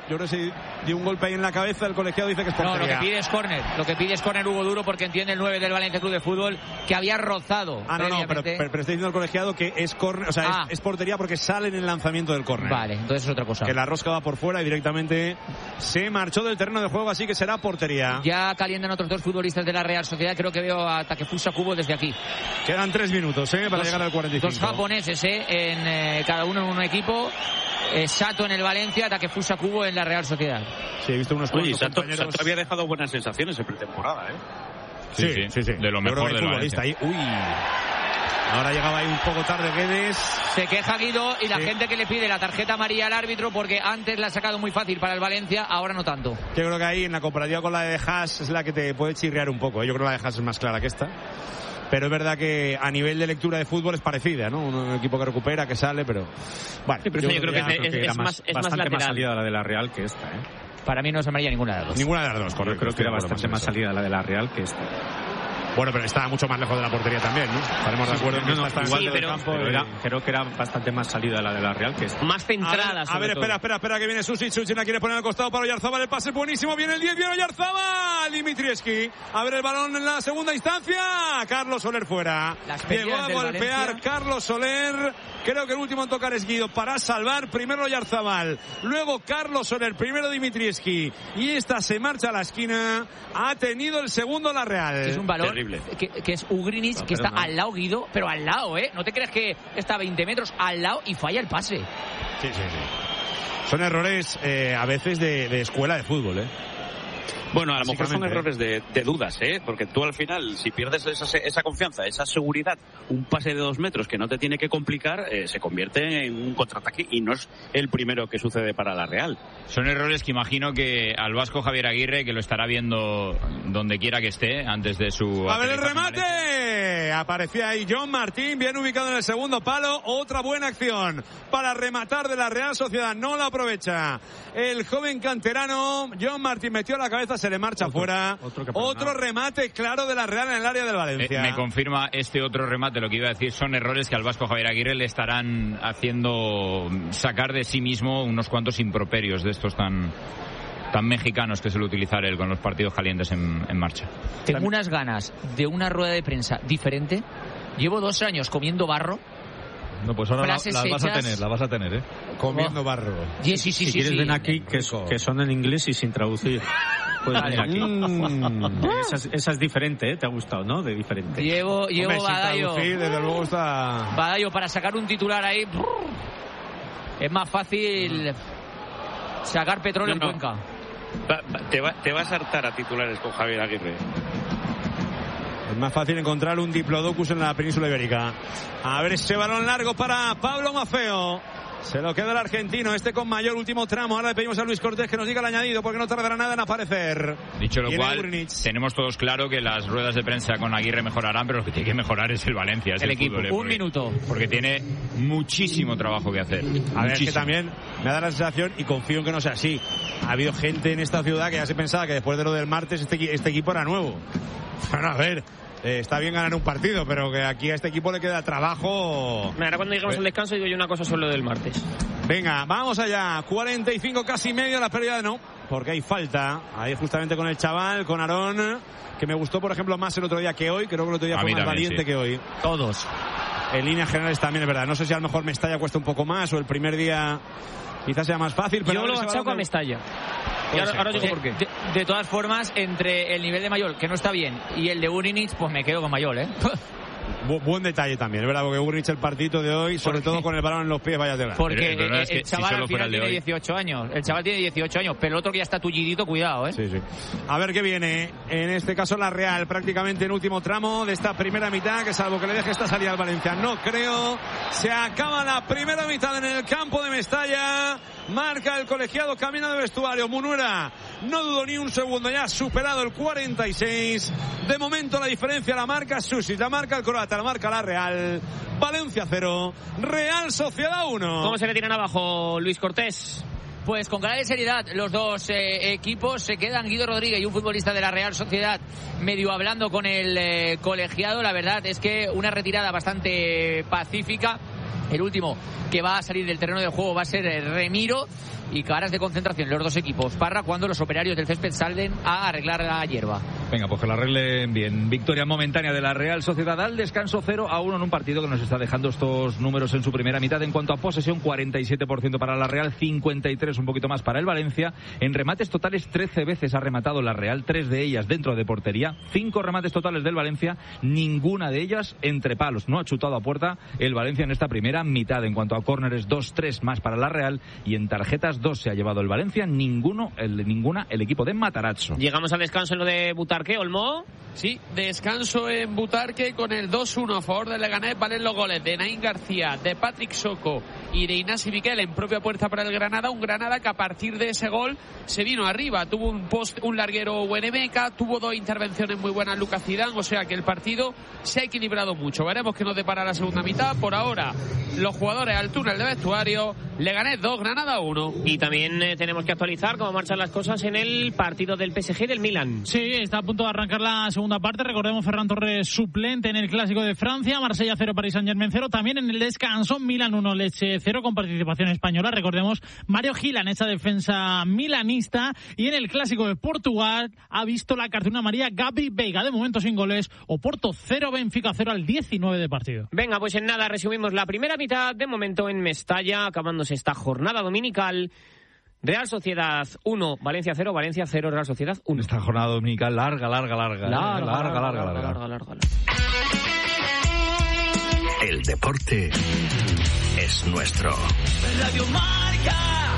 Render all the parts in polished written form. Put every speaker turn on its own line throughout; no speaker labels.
Yo creo que se dio un golpe ahí en la cabeza, el colegiado dice que es portería.
No, lo que pide es córner Hugo Duro, porque entiende el 9 del Valencia Club de Fútbol que había rozado.
Pero está diciendo el colegiado que es córner, o sea, es portería porque sale en el lanzamiento del córner.
Vale, entonces es otra cosa.
Que la rosca va por fuera y directamente se marchó del terreno de juego, así que será portería.
Ya calientan otros dos futbolistas de la Real Sociedad. Creo que veo a Takefusa Kubo desde aquí.
Quedan 3 minutos para llegar al 45.
Dos japoneses en cada uno en un equipo. Sato en el Valencia, Takefusa Kubo en la Real Sociedad.
Sí, he visto unos cuantos compañeros.
Sato había dejado buenas sensaciones en pretemporada,
Sí.
De lo mejor del Valencia.
Ahí. Uy. Ahora llegaba ahí un poco tarde Guedes.
Se queja Guido y la gente que le pide la tarjeta amarilla al árbitro porque antes la ha sacado muy fácil para el Valencia, ahora no tanto.
Yo creo que ahí en la comparativa con la de Haas es la que te puede chirriar un poco. Yo creo que la de Haas es más clara que esta. Pero es verdad que a nivel de lectura de fútbol es parecida, ¿no? Un equipo que recupera, que sale, pero... Bueno,
sí, pero yo creo que es bastante
lateral.
más salida la de la Real que esta,
Para mí no es amarilla ninguna de las dos.
Ninguna de las dos, correcto.
Yo creo que era bastante más salida la de la Real que esta.
Bueno, pero estaba mucho más lejos de la portería también, ¿no? Estaremos de acuerdo en que está igual del campo.
Creo que era bastante más salida la de la Real que esta.
Más centrada,
a ver, espera, que viene Susic la quiere poner al costado para Oyarzabal, el pase buenísimo, viene el 10, viene Oyarzabal, Dimitrievski, a ver el balón en la segunda instancia, Carlos Soler fuera. Llegó a golpear Valencia. Carlos Soler, creo que el último en tocar es Guido para salvar, primero Oyarzabal, luego Carlos Soler, primero Dimitrievski, y esta se marcha a la esquina, ha tenido el segundo la Real.
Es un balón que es Ugrinic, que está al lado Guido, pero al lado, no te creas que está a 20 metros al lado y falla el pase.
Sí. Son errores a veces de escuela de fútbol,
Bueno, a lo mejor son errores de dudas, porque tú al final, si pierdes esa confianza, esa seguridad, un pase de 2 metros que no te tiene que complicar, se convierte en un contraataque y no es el primero que sucede para la Real.
Son errores que imagino que al vasco Javier Aguirre, que lo estará viendo donde quiera que esté antes de su...
¡A ver el remate! Aparecía ahí John Martín, bien ubicado en el segundo palo. Otra buena acción para rematar de la Real Sociedad. No la aprovecha el joven canterano. John Martín metió la cabeza, se le marcha fuera. Otro remate claro de la Real en el área del Valencia.
Me confirma este otro remate. Lo que iba a decir son errores que al vasco Javier Aguirre le estarán haciendo sacar de sí mismo unos cuantos improperios de estos tan mexicanos que suele utilizar él con los partidos calientes en marcha.
Tengo unas ganas de una rueda de prensa diferente. Llevo 2 años comiendo barro.
No, pues ahora las vas a tener,
Comiendo barro.
Sí.
Si quieres ven aquí, que son en inglés y sin traducir. Puedes venir aquí. Esa es diferente, ¿te ha gustado, no? De diferente.
Llevo Badallo.
Desde luego está...
Badallo, para sacar un titular ahí, es más fácil sacar petróleo en Cuenca.
Te vas a hartar a titulares con Javier Aguirre.
Es más fácil encontrar un diplodocus en la península ibérica. A ver ese balón largo para Pablo Maffeo. Se lo queda el argentino, con mayor último tramo. Ahora le pedimos a Luis Cortés que nos diga el añadido, porque no tardará nada en aparecer.
Dicho lo cual, tenemos todos claro que las ruedas de prensa con Aguirre mejorarán, pero lo que tiene que mejorar es el Valencia, es el
equipo.
Fútbol,
un minuto.
Porque tiene muchísimo trabajo que hacer.
A ver, es que también me da la sensación, y confío en que no sea así, ha habido gente en esta ciudad que ya se pensaba que después de lo del martes este equipo era nuevo. Bueno, a ver... está bien ganar un partido, pero que aquí a este equipo le queda trabajo.
Ahora cuando lleguemos al descanso digo yo una cosa sobre lo del martes.
Venga, vamos allá. 45 casi medio, la pérdida no, porque hay falta. Ahí justamente con el chaval, con Aarón, que me gustó por ejemplo más el otro día que hoy. Creo que el otro día fue más valiente que hoy.
Todos.
En líneas generales también es verdad. No sé si a lo mejor Mestalla cuesta un poco más o el primer día quizás sea más fácil. Pero
yo lo achaco a Mestalla.
Y ahora digo por qué. De todas formas, entre el nivel de Mayol, que no está bien, y el de Urinich, pues me quedo con Mayol,
Buen detalle también, es verdad, porque Urinich el partido de hoy, sobre todo con el balón en los pies, vaya tela.
Porque el chaval al final tiene 18 años. El chaval tiene 18 años, pero el otro que ya está tullidito, cuidado,
Sí. A ver qué viene. En este caso la Real, prácticamente en último tramo de esta primera mitad, que salvo que le deje esta salida al Valencia, no creo. Se acaba la primera mitad en el campo de Mestalla. Marca el colegiado, camino de vestuario. Munuera no dudó ni un segundo, ya ha superado el 46. De momento la diferencia la marca Susic, la marca el croata, la marca la Real. Valencia 0, Real Sociedad 1.
¿Cómo se le tiran abajo, Luis Cortés?
Pues con cara de seriedad los dos equipos. Se quedan Guido Rodríguez y un futbolista de la Real Sociedad medio hablando con el colegiado. La verdad es que una retirada bastante pacífica. El último que va a salir del terreno de juego va a ser Remiro, y caras de concentración los dos equipos, Parra, cuando los operarios del césped salen a arreglar la hierba.
Venga, pues que la arreglen bien. Victoria momentánea de la Real Sociedad al descanso 0-1 en un partido que nos está dejando estos números en su primera mitad. En cuanto a posesión, 47% para la Real, 53% un poquito más para el Valencia. En remates totales, 13 veces ha rematado la Real, 3 de ellas dentro de portería, 5 remates totales del Valencia, ninguna de ellas entre palos. No ha chutado a puerta el Valencia en esta primera mitad. En cuanto a córneres, 2-3 más para la Real, y en tarjetas 2 se ha llevado el Valencia, ninguna el equipo de Matarazzo.
Llegamos al descanso en lo de Butarque, Olmo.
Sí, descanso en Butarque con el 2-1 a favor del Leganés. Valen los goles de Naín García, de Patrick Soco y de Ignasi Miquel en propia puerta para el Granada. Un Granada que a partir de ese gol se vino arriba. Tuvo un larguero Buenemeca, tuvo 2 intervenciones muy buenas Lucas Zidane, o sea que el partido se ha equilibrado mucho. Veremos qué nos depara la segunda mitad. Por ahora, los jugadores al túnel de vestuario. Leganés 2, Granada 1.
Y también tenemos que actualizar cómo marchan las cosas en el partido del PSG y del Milan.
Sí, está a punto de arrancar la segunda parte. Recordemos, Ferran Torres suplente en el Clásico de Francia. Marsella 0, Paris Saint-Germain 0. También en el descanso, Milan 1, Lecce 0, con participación española. Recordemos, Mario Gila en esa defensa milanista. Y en el Clásico de Portugal ha visto la cartulina amarilla Gabi Veiga. De momento sin goles. Oporto 0, Benfica 0 al 19 de partido.
Venga, pues en nada resumimos la primera mitad. De momento en Mestalla, acabándose esta jornada dominical. Real Sociedad 1, Valencia 0, Valencia 0, Real Sociedad 1.
Esta jornada dominical larga.
El deporte es nuestro.
Radio Marca.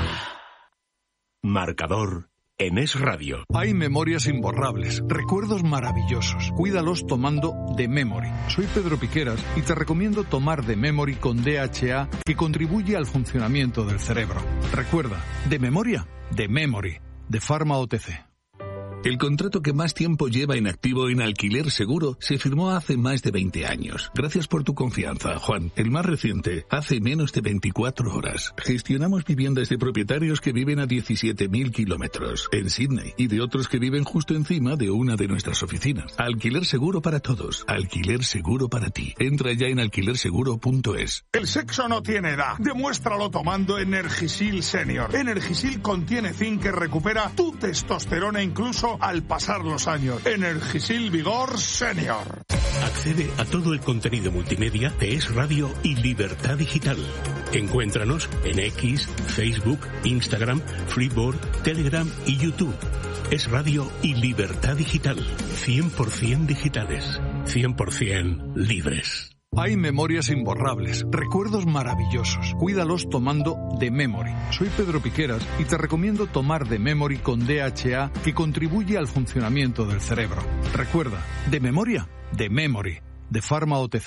Marcador en Es Radio.
Hay memorias imborrables, recuerdos maravillosos. Cuídalos tomando The Memory. Soy Pedro Piqueras y te recomiendo tomar The Memory con DHA, que contribuye al funcionamiento del cerebro. Recuerda, de memoria, The Memory, de Pharma OTC.
El contrato que más tiempo lleva en activo en Alquiler Seguro se firmó hace más de 20 años. Gracias por tu confianza, Juan. El más reciente, hace menos de 24 horas. Gestionamos viviendas de propietarios que viven a 17.000 kilómetros en Sydney y de otros que viven justo encima de una de nuestras oficinas. Alquiler Seguro para todos. Alquiler Seguro para ti. Entra ya en alquilerseguro.es.
El sexo no tiene edad. Demuéstralo tomando Energisil Senior. Energisil contiene zinc que recupera tu testosterona incluso al pasar los años. Energisil Vigor Senior.
Accede a todo el contenido multimedia de Es Radio y Libertad Digital. Encuéntranos en X, Facebook, Instagram, Freeboard, Telegram y YouTube. Es Radio y Libertad Digital. 100% digitales. 100% libres.
Hay memorias imborrables, recuerdos maravillosos. Cuídalos tomando The Memory. Soy Pedro Piqueras y te recomiendo tomar The Memory con DHA, que contribuye al funcionamiento del cerebro. Recuerda, de memoria, The Memory, de Pharma OTC.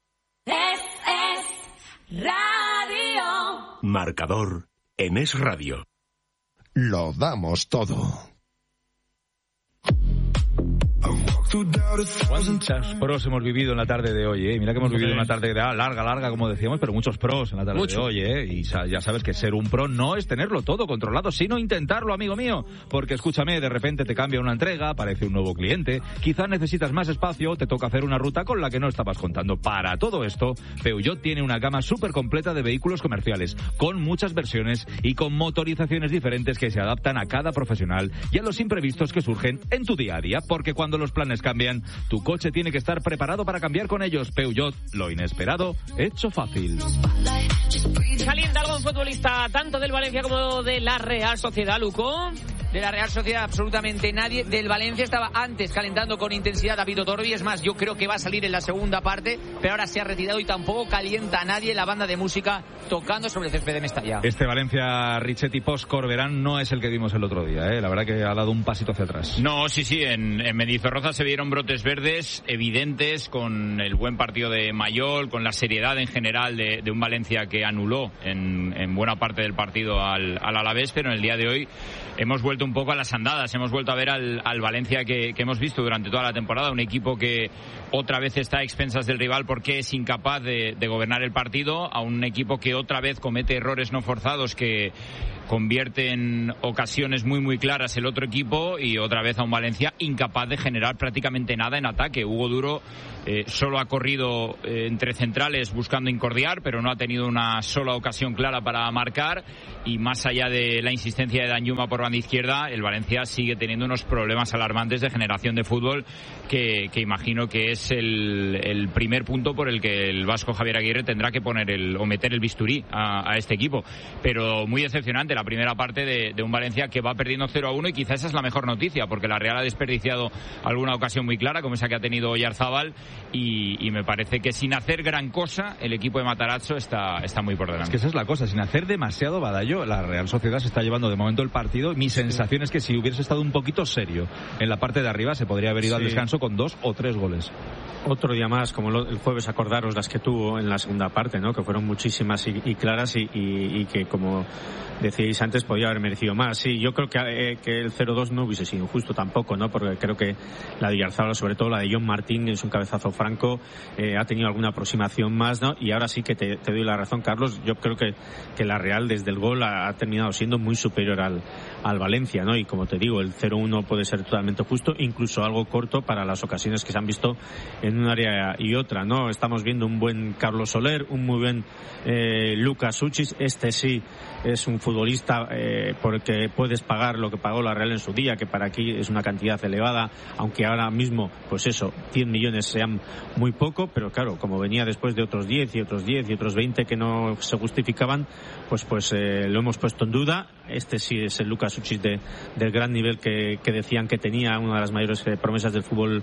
Es Radio.
Marcador en Es Radio.
Lo damos todo.
¿Cuántas pros hemos vivido en la tarde de hoy? Mira que hemos vivido una tarde larga, como decíamos, pero muchos pros en la tarde de hoy. Y ya sabes que ser un pro no es tenerlo todo controlado, sino intentarlo, amigo mío. Porque escúchame, de repente te cambia una entrega, aparece un nuevo cliente, quizás necesitas más espacio, te toca hacer una ruta con la que no estabas contando. Para todo esto, Peugeot tiene una gama súper completa de vehículos comerciales, con muchas versiones y con motorizaciones diferentes que se adaptan a cada profesional y a los imprevistos que surgen en tu día a día. Porque cuando los planes cambian, tu coche tiene que estar preparado para cambiar con ellos. Peugeot, lo inesperado hecho fácil.
¿Calienta algún futbolista tanto del Valencia como de la Real Sociedad, Luco?
De la Real Sociedad absolutamente nadie. Del Valencia estaba antes calentando con intensidad David Otorbi. Es más, yo creo que va a salir en la segunda parte, pero ahora se ha retirado y tampoco calienta a nadie. La banda de música tocando sobre el césped de Mestalla.
Este Valencia Richetti post-Corberán no es el que vimos el otro día, La verdad que ha dado un pasito hacia atrás.
No, sí, en Mendizorroza se vieron brotes verdes evidentes con el buen partido de Mayol, con la seriedad en general de un Valencia que anuló en buena parte del partido al Alavés, pero en el día de hoy hemos vuelto un poco a las andadas, hemos vuelto a ver al Valencia que hemos visto durante toda la temporada, un equipo que otra vez está a expensas del rival porque es incapaz de gobernar el partido, a un equipo que otra vez comete errores no forzados que convierte en ocasiones muy muy claras el otro equipo, y otra vez a un Valencia incapaz de generar prácticamente nada en ataque. Hugo Duro solo ha corrido entre centrales buscando incordiar, pero no ha tenido una sola ocasión clara para marcar, y más allá de la insistencia de Danjuma por banda izquierda, el Valencia sigue teniendo unos problemas alarmantes de generación de fútbol que imagino que es el primer punto por el que el vasco Javier Aguirre tendrá que poner o meter el bisturí a este equipo. Pero muy decepcionante la primera parte de un Valencia que va perdiendo 0-1, y quizás esa es la mejor noticia, porque la Real ha desperdiciado alguna ocasión muy clara, como esa que ha tenido Oyarzábal, y me parece que sin hacer gran cosa el equipo de Matarazzo está muy por delante.
Es que esa es la cosa, sin hacer demasiado badallo, la Real Sociedad se está llevando de momento el partido. Mi sensación es que si hubiese estado un poquito serio en la parte de arriba, se podría haber ido al descanso con 2 o 3 goles.
Otro día más, como el jueves, acordaros las que tuvo en la segunda parte, ¿no? Que fueron muchísimas y claras, y que, como decíais antes, podía haber merecido más. Sí, yo creo que el 0-2 no hubiese sido injusto tampoco, ¿no? Porque creo que la de Oyarzábal, sobre todo la de John Martín, es un cabezazo franco, ha tenido alguna aproximación más, ¿no? Y ahora sí que te doy la razón, Carlos. Yo creo que la Real desde el gol ha terminado siendo muy superior al Valencia, ¿no? Y como te digo, el 0-1 puede ser totalmente justo, incluso algo corto para las ocasiones que se han visto en un área y otra, ¿no? Estamos viendo un buen Carlos Soler, un muy buen Luka Sučić. Este sí es un futbolista porque puedes pagar lo que pagó la Real en su día, que para aquí es una cantidad elevada, aunque ahora mismo, pues eso, 100 millones sean muy poco, pero claro, como venía después de otros 10 y otros 10 y otros 20 que no se justificaban, pues lo hemos puesto en duda. Este sí es el Luka Sučić del gran nivel que decían que tenía, una de las mayores promesas del fútbol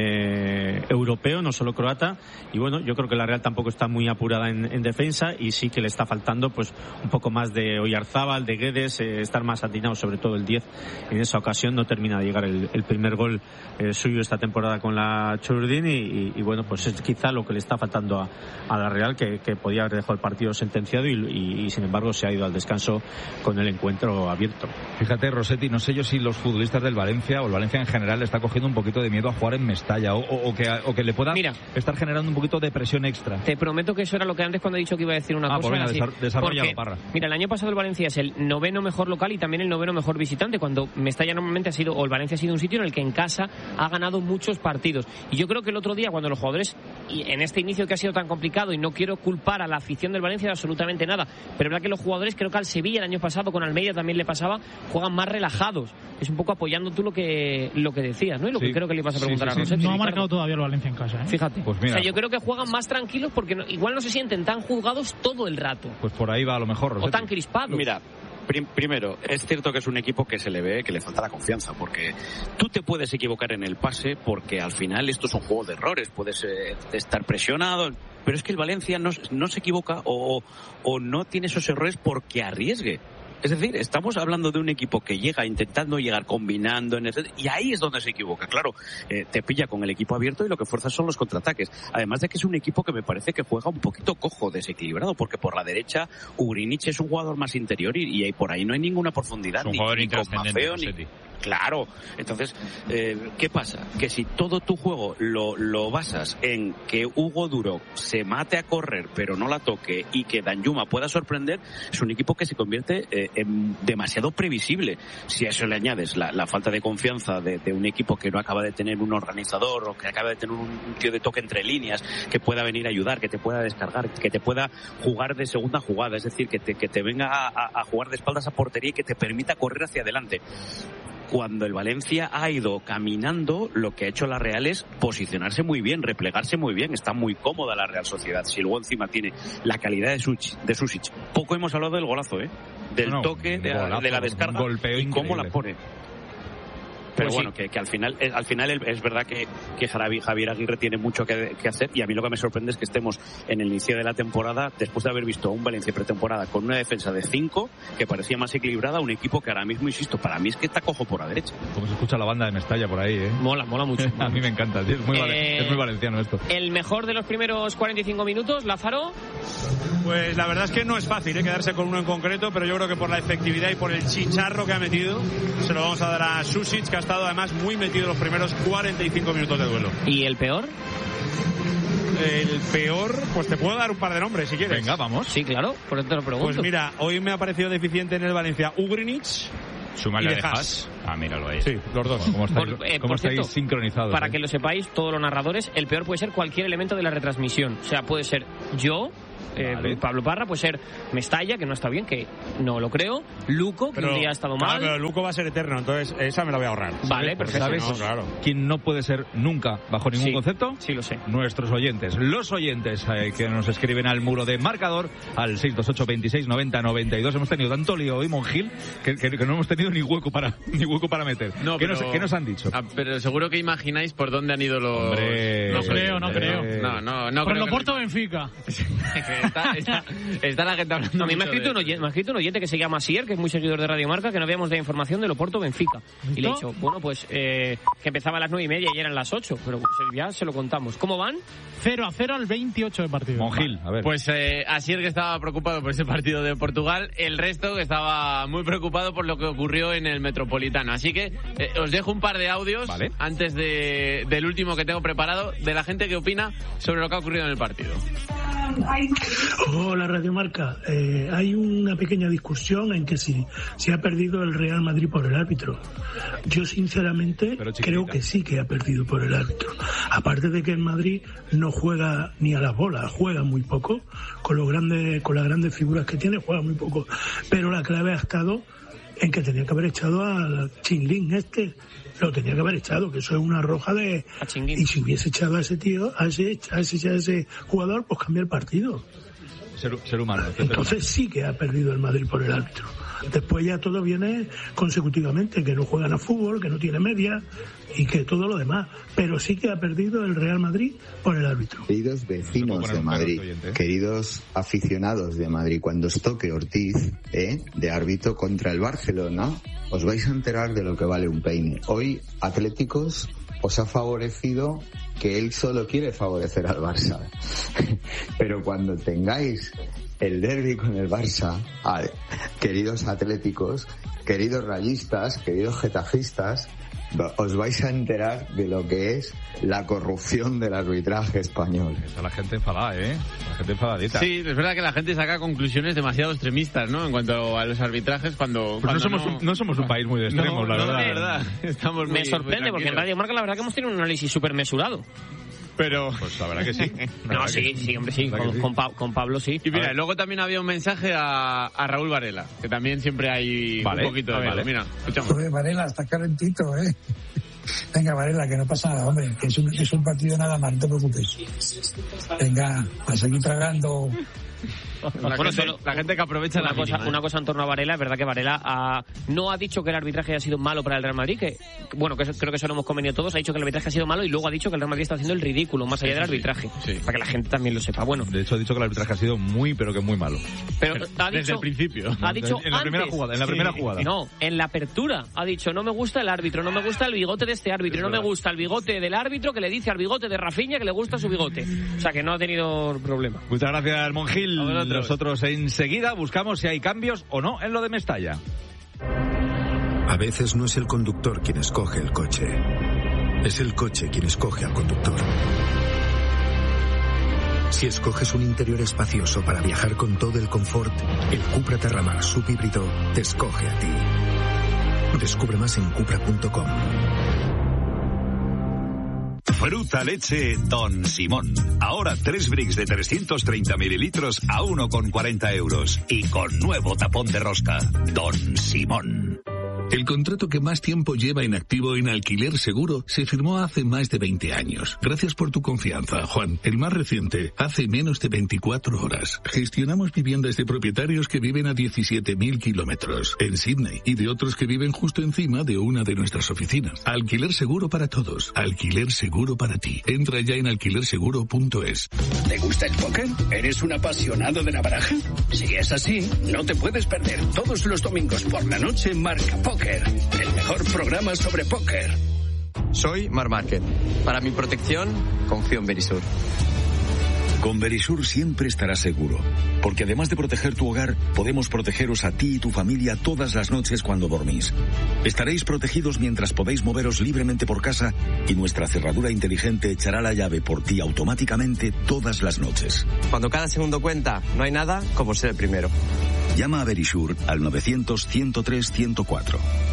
europeo, no solo croata. Y bueno, yo creo que la Real tampoco está muy apurada en defensa, y sí que le está faltando pues un poco más de Oyarzábal, de Guedes, estar más atinado, sobre todo el 10 en esa ocasión. No termina de llegar el primer gol suyo esta temporada con la Churdin, y bueno, pues es quizá lo que le está faltando a la Real, que podía haber dejado el partido sentenciado, y sin embargo se ha ido al descanso con el encuentro abierto.
Fíjate, Rossetti, no sé yo si los futbolistas del Valencia o el Valencia en general le está cogiendo un poquito de miedo a jugar en Mestalla, o que le pueda estar generando un poquito de presión extra.
Te prometo que eso era lo que antes, cuando he dicho que iba a decir una cosa.
Pues venga, desarrollalo, Parra.
Mira, el año pasado el Valencia es el 9º mejor local y también el 9º mejor visitante, cuando Mestalla normalmente ha sido, o el Valencia ha sido un sitio en el que en casa ha ganado muchos partidos. Y yo creo que el otro día, cuando los jugadores, y en este inicio que ha sido tan complicado, y no quiero culpar a la afición del Valencia de absolutamente nada, pero es verdad que los jugadores, creo que al Sevilla el año pasado con Almeida también le pasaba, juegan más relajados. Es un poco apoyando tú lo que decías, ¿no? Y lo que creo que le ibas a preguntar a Rossetti.
No ha marcado todavía el Valencia en casa, ¿eh?
Fíjate.
Pues mira,
o sea, yo creo que juegan más tranquilos porque igual no se sienten tan juzgados todo el rato.
Pues por ahí va a lo mejor, Rossetti.
O tan crispados.
Mira, primero, es cierto que es un equipo que se le ve que le falta la confianza, porque tú te puedes equivocar en el pase, porque al final esto es un juego de errores, puedes estar presionado, pero es que el Valencia no se equivoca o no tiene esos errores porque arriesgue. Es decir, estamos hablando de un equipo que llega intentando llegar, combinando, y ahí es donde se equivoca. Claro, te pilla con el equipo abierto y lo que fuerza son los contraataques. Además de que es un equipo que me parece que juega un poquito cojo, desequilibrado, porque por la derecha Ugrinic es un jugador más interior y por ahí no hay ninguna profundidad.
Es un jugador intrascendente.
Claro, entonces, ¿qué pasa? Que si todo tu juego lo basas en que Hugo Duro se mate a correr pero no la toque y que Danjuma pueda sorprender, es un equipo que se convierte en demasiado previsible. Si a eso le añades la falta de confianza de un equipo que no acaba de tener un organizador o que acaba de tener un tío de toque entre líneas que pueda venir a ayudar, que te pueda descargar, que te pueda jugar de segunda jugada, es decir, que te venga a jugar de espaldas a portería y que te permita correr hacia adelante. Cuando el Valencia ha ido caminando, lo que ha hecho la Real es posicionarse muy bien, replegarse muy bien. Está muy cómoda la Real Sociedad. Si luego encima tiene la calidad de Sušić. Poco hemos hablado del golazo, del toque, de la descarga y cómo la pone. Pero pues bueno, sí, que al final es verdad que Javier Aguirre tiene mucho que hacer, y a mí lo que me sorprende es que estemos en el inicio de la temporada, después de haber visto a un Valencia pretemporada con una defensa de 5 que parecía más equilibrada, un equipo que ahora mismo, insisto, para mí es que está cojo por la derecha.
Como se escucha la banda de Mestalla por ahí,
Mola mucho.
A mí me encanta, tío. Es muy valenciano esto.
El mejor de los primeros 45 minutos, Lázaro.
Pues la verdad es que no es fácil quedarse con uno en concreto, pero yo creo que por la efectividad y por el chicharro que ha metido, se lo vamos a dar a Sušić, que ha estado además muy metido los primeros 45 minutos de duelo.
¿Y el peor?
el peor, pues te puedo dar un par de nombres si quieres.
Venga, vamos.
Sí, claro, por eso te lo pregunto.
Pues mira, hoy me ha parecido deficiente en el Valencia Ugrinic.
Súmale
y de
Haas. Ah, míralo ahí.
Sí, los dos.
¿Cómo
Por
estáis
cierto,
sincronizados?
Para que lo sepáis, todos los narradores, el peor puede ser cualquier elemento de la retransmisión. O sea, puede ser yo, vale. Pablo Parra, puede ser Mestalla, que no está bien, que no lo creo. Luco, que un día ha estado mal.
Claro, pero Luco va a ser eterno, entonces esa me la voy a ahorrar.
Vale, perfecto.
¿Sabes quién no puede ser nunca, bajo ningún concepto?
Sí, lo sé.
Nuestros oyentes. Los oyentes que nos escriben al muro de marcador, al 628 26 90 92. Hemos tenido tanto lío hoy, Monjil, que no hemos tenido ni hueco para meter.
No,
¿Qué nos han dicho?
Pero seguro que imagináis por dónde han ido los...
Hombre,
no creo.
No.
Por el Oporto Benfica.
Está la gente hablando.
No, a mí me ha escrito un oyente que se llama Sier, que es muy seguidor de Radio Marca, que no habíamos dado información del Oporto Benfica. Y le he dicho, bueno, pues que empezaba a las 9:30 y eran las 8, pero ya se lo contamos. ¿Cómo van?
0-0 al 28 de partido.
Monjil, a ver.
Pues Asier, que estaba preocupado por ese partido de Portugal, el resto que estaba muy preocupado por lo que ocurrió en el Metropolitano. Así que os dejo un par de audios antes del último que tengo preparado, de la gente que opina sobre lo que ha ocurrido en el partido.
Hola Radio Marca, hay una pequeña discusión en que si ha perdido el Real Madrid por el árbitro. Yo sinceramente creo que sí que ha perdido por el árbitro. Aparte de que el Madrid no juega ni a las bolas, juega muy poco, con las grandes figuras que tiene juega muy poco, pero la clave ha estado en que tenía que haber echado al Chinlín lo tenía que haber echado, que eso es una roja de... Y si hubiese echado a ese tío, a ese jugador, pues cambia el partido.
Ser humano.
Entonces sí que ha perdido el Madrid por el árbitro. Después ya todo viene consecutivamente, que no juegan a fútbol, que no tiene media y que todo lo demás. Pero sí que ha perdido el Real Madrid por el árbitro.
Queridos vecinos de Madrid, queridos aficionados de Madrid, cuando os toque Ortiz de árbitro contra el Barcelona, os vais a enterar de lo que vale un peine. Hoy Atléticos os ha favorecido que él solo quiere favorecer al Barça. Pero cuando tengáis el derbi con el Barça, queridos atléticos, queridos rayistas, queridos getafistas, os vais a enterar de lo que es la corrupción del arbitraje español.
Está la gente enfadada, La gente enfadadita.
Sí, es verdad que la gente saca conclusiones demasiado extremistas, ¿no? En cuanto a los arbitrajes, cuando
no somos un país muy de extremos, la verdad.
Me sorprende, porque en Radio Marca la verdad que hemos tenido un análisis súper mesurado.
Pero...
Pues la verdad que sí.
Sí, hombre, sí. Con Pablo sí.
Y mira, luego también había un mensaje a Raúl Varela, que también siempre hay un poquito de malo. Mira, escuchamos.
Joder, Varela, está calentito, Venga, Varela, que no pasa nada, hombre, que es un partido nada más, no te preocupes. Venga, a seguir tragando.
La gente que aprovecha
una cosa en torno a Varela. Es verdad que Varela no ha dicho que el arbitraje haya sido malo para el Real Madrid, que creo que eso lo hemos convenido todos. Ha dicho que el arbitraje ha sido malo y luego ha dicho que el Real Madrid está haciendo el ridículo más allá del arbitraje, para que la gente también lo sepa. Bueno,
de hecho ha dicho que el arbitraje ha sido muy malo.
Pero ha dicho,
desde el principio.
Ha dicho
en la primera jugada.
No, en la apertura ha dicho: no me gusta el árbitro, no me gusta el bigote de este árbitro, no me gusta el bigote del árbitro que le dice al bigote de Rafinha que le gusta su bigote. O sea que no ha tenido problema.
Muchas gracias, Monjil. Nosotros enseguida buscamos si hay cambios o no en lo de Mestalla.
A veces no es el conductor quien escoge el coche, es el coche quien escoge al conductor. Si escoges un interior espacioso para viajar con todo el confort, el Cupra Terramar subhíbrido te escoge a ti. Descubre más en cupra.com.
Fruta leche Don Simón. Ahora 3 bricks de 330 mililitros a 1,40 euros. Y con nuevo tapón de rosca. Don Simón.
El contrato que más tiempo lleva inactivo en Alquiler Seguro se firmó hace más de 20 años. Gracias por tu confianza, Juan. El más reciente, hace menos de 24 horas. Gestionamos viviendas de propietarios que viven a 17.000 kilómetros en Sydney y de otros que viven justo encima de una de nuestras oficinas. Alquiler Seguro para todos. Alquiler Seguro para ti. Entra ya en alquilerseguro.es.
¿Te gusta el póker? ¿Eres un apasionado de la baraja? Si es así, no te puedes perder todos los domingos por la noche Marca Póker. El mejor programa sobre póker.
Soy Marc Márquez. Para mi protección, confío en Verisur.
Con Verisur siempre estarás seguro, porque además de proteger tu hogar, podemos protegeros a ti y tu familia todas las noches cuando dormís. Estaréis protegidos mientras podéis moveros libremente por casa y nuestra cerradura inteligente echará la llave por ti automáticamente todas las noches.
Cuando cada segundo cuenta, no hay nada como ser el primero.
Llama a Verisur al 900-103-104.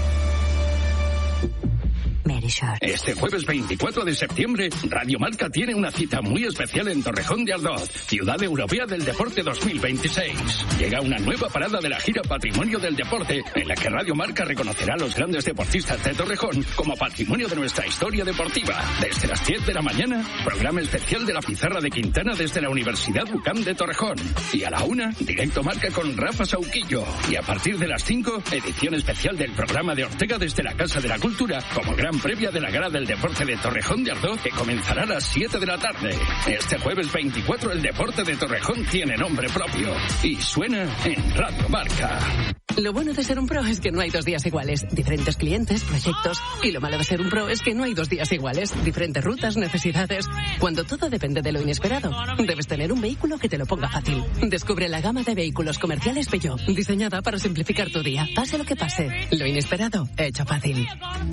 Este jueves 24 de septiembre, Radio Marca tiene una cita muy especial en Torrejón de Ardoz, Ciudad Europea del Deporte 2026. Llega una nueva parada de la gira Patrimonio del Deporte, en la que Radio Marca reconocerá a los grandes deportistas de Torrejón como patrimonio de nuestra historia deportiva. Desde las 10 de la mañana, programa especial de la Pizarra de Quintana desde la Universidad UCAM de Torrejón. Y a la 1, directo Marca con Rafa Sauquillo. Y a partir de las 5, edición especial del programa de Ortega desde la Casa de la Cultura, como gran previa de la Gala del Deporte de Torrejón de Ardoz, que comenzará a las 7 de la tarde. Este jueves 24 el deporte de Torrejón tiene nombre propio y suena en Radio Marca.
Lo bueno de ser un pro es que no hay 2 días iguales. Diferentes clientes, proyectos. Y lo malo de ser un pro es que no hay 2 días iguales. Diferentes rutas, necesidades. Cuando todo depende de lo inesperado, debes tener un vehículo que te lo ponga fácil. Descubre la gama de vehículos comerciales Peugeot, diseñada para simplificar tu día. Pase lo que pase, lo inesperado, hecho fácil.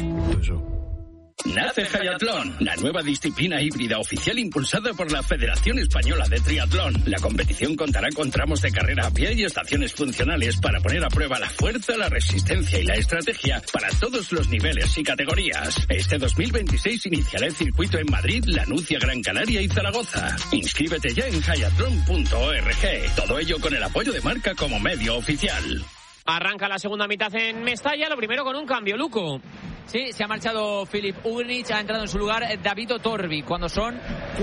Nace Hayatlón, la nueva disciplina híbrida oficial impulsada por la Federación Española de Triatlón. La competición contará con tramos de carrera a pie y estaciones funcionales para poner a prueba la fuerza, la resistencia y la estrategia para todos los niveles y categorías. Este 2026 iniciará el circuito en Madrid, Lanucia, Gran Canaria y Zaragoza. Inscríbete ya en hayatlon.org. Todo ello con el apoyo de Marca como medio oficial.
Arranca la segunda mitad en Mestalla, lo primero con un cambio, Luco.
Sí, se ha marchado Filip Ugrinic, ha entrado en su lugar David Otorbi, cuando son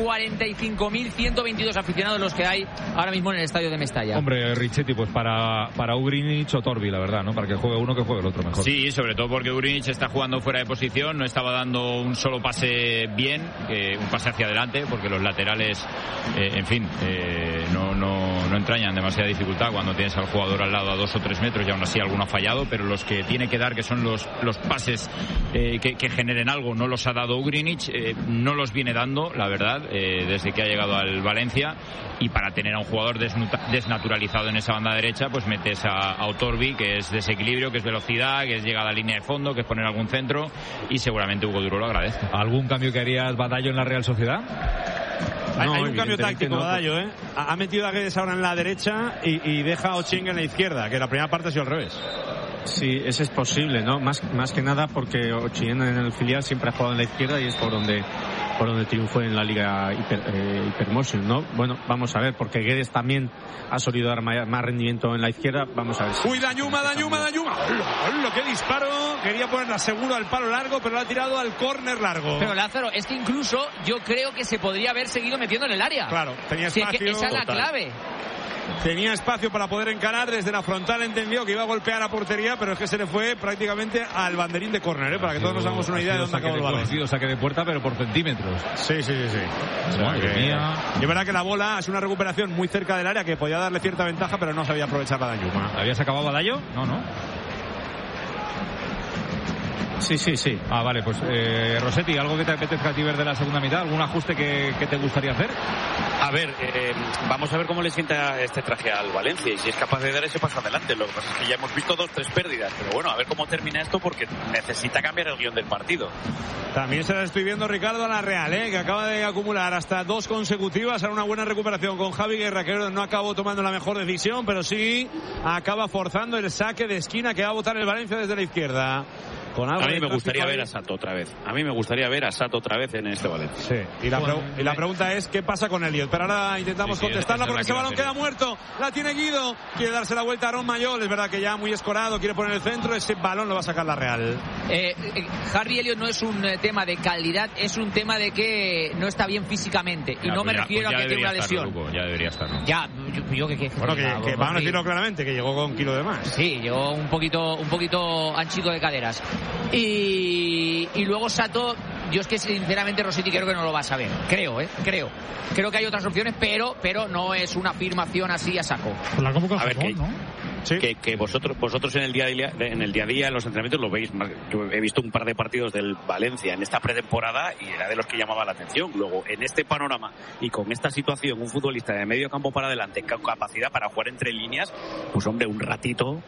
45.122 aficionados los que hay ahora mismo en el estadio de Mestalla.
Hombre, Richetti, pues para Ugrinic o Torbi, la verdad, ¿no? Para que juegue uno, que juegue el otro mejor.
Sí, sobre todo porque Ugrinic está jugando fuera de posición, no estaba dando un solo pase bien, un pase hacia adelante, porque los laterales, en fin, no entrañan demasiada dificultad cuando tienes al jugador al lado a 2 o 3 metros y aún así alguno ha fallado, pero los que tiene que dar, que son los pases que generen algo, no los ha dado Ugrinic, no los viene dando, la verdad, desde que ha llegado al Valencia, y para tener a un jugador desnaturalizado en esa banda derecha, pues metes a Otorbi, que es desequilibrio, que es velocidad, que es llegada a la línea de fondo, que es poner algún centro, y seguramente Hugo Duro lo agradece.
¿Algún cambio que harías, Badallo, en la Real Sociedad?
No, hay un cambio táctico, Badallo, ¿eh? Ha metido a Guedes ahora en la derecha y deja a Oching en la izquierda, que la primera parte ha sido al revés.
Sí, ese es posible, ¿no? Más que nada porque Ochillén en el filial siempre ha jugado en la izquierda y es por donde triunfó en la Liga Hypermotion, ¿no? Bueno, vamos a ver, porque Guedes también ha solido dar más rendimiento en la izquierda. Vamos a ver.
¡Uy, Dañuma! ¡Hola, qué disparo! Quería ponerla seguro al palo largo, pero la ha tirado al córner largo.
Pero Lázaro, es que incluso yo creo que se podría haber seguido metiendo en el área.
Claro, tenía espacio.
Sí, esa es la clave.
Tenía espacio para poder encarar desde la frontal, entendió que iba a golpear a portería, pero es que se le fue prácticamente al banderín de córner, para que todos nos hagamos una idea de dónde acabó el balón.
Ha sido saque de puerta, pero por centímetros.
Sí.
Madre mía.
Y es verdad que la bola es una recuperación muy cerca del área que podía darle cierta ventaja, pero no sabía aprovechar la Dañuma.
¿Habías acabado, Badallo? No. Sí. Ah, vale, pues Rossetti, ¿algo que te apetezca a ti ver de la segunda mitad? ¿Algún ajuste que te gustaría hacer?
A ver, vamos a ver cómo le sienta este traje al Valencia y si es capaz de dar ese paso adelante. Lo que pasa es que ya hemos visto 2-3 pérdidas, pero bueno, a ver cómo termina esto porque necesita cambiar el guión del partido.
También se la estoy viendo, Ricardo, a la Real, que acaba de acumular hasta 2 consecutivas, ahora una buena recuperación con Javi Guerra, que no acabó tomando la mejor decisión, pero sí acaba forzando el saque de esquina que va a botar el Valencia desde la izquierda.
A mí me gustaría ver a Sato otra vez. En este Valencia.
Sí. Y la pregunta es, ¿qué pasa con Elliot? Pero ahora intentamos contestarla porque ese balón queda muerto. La tiene Guido. Quiere darse la vuelta a Aaron Mayol. Es verdad que ya muy escorado. Quiere poner el centro. Ese balón lo va a sacar la Real.
Harvey Elliott no es un tema de calidad. Es un tema de que no está bien físicamente. Y no me refiero a que tiene una lesión.
Ya debería estar, ¿no?
Ya, yo que
vamos a decirlo claramente, que llegó con un kilo de más.
Sí, llegó un poquito anchito de caderas. Y luego Sato, yo es que sinceramente Rossetti creo que no lo va a saber. Creo que hay otras opciones, pero no es una afirmación así a saco.
Pues la convoca
a ver,
¿no?
que vosotros en el día a día en los entrenamientos lo veis. Yo he visto un par de partidos del Valencia en esta pretemporada y era de los que llamaba la atención. Luego, en este panorama y con esta situación, un futbolista de medio campo para adelante con capacidad para jugar entre líneas, pues hombre, un ratito...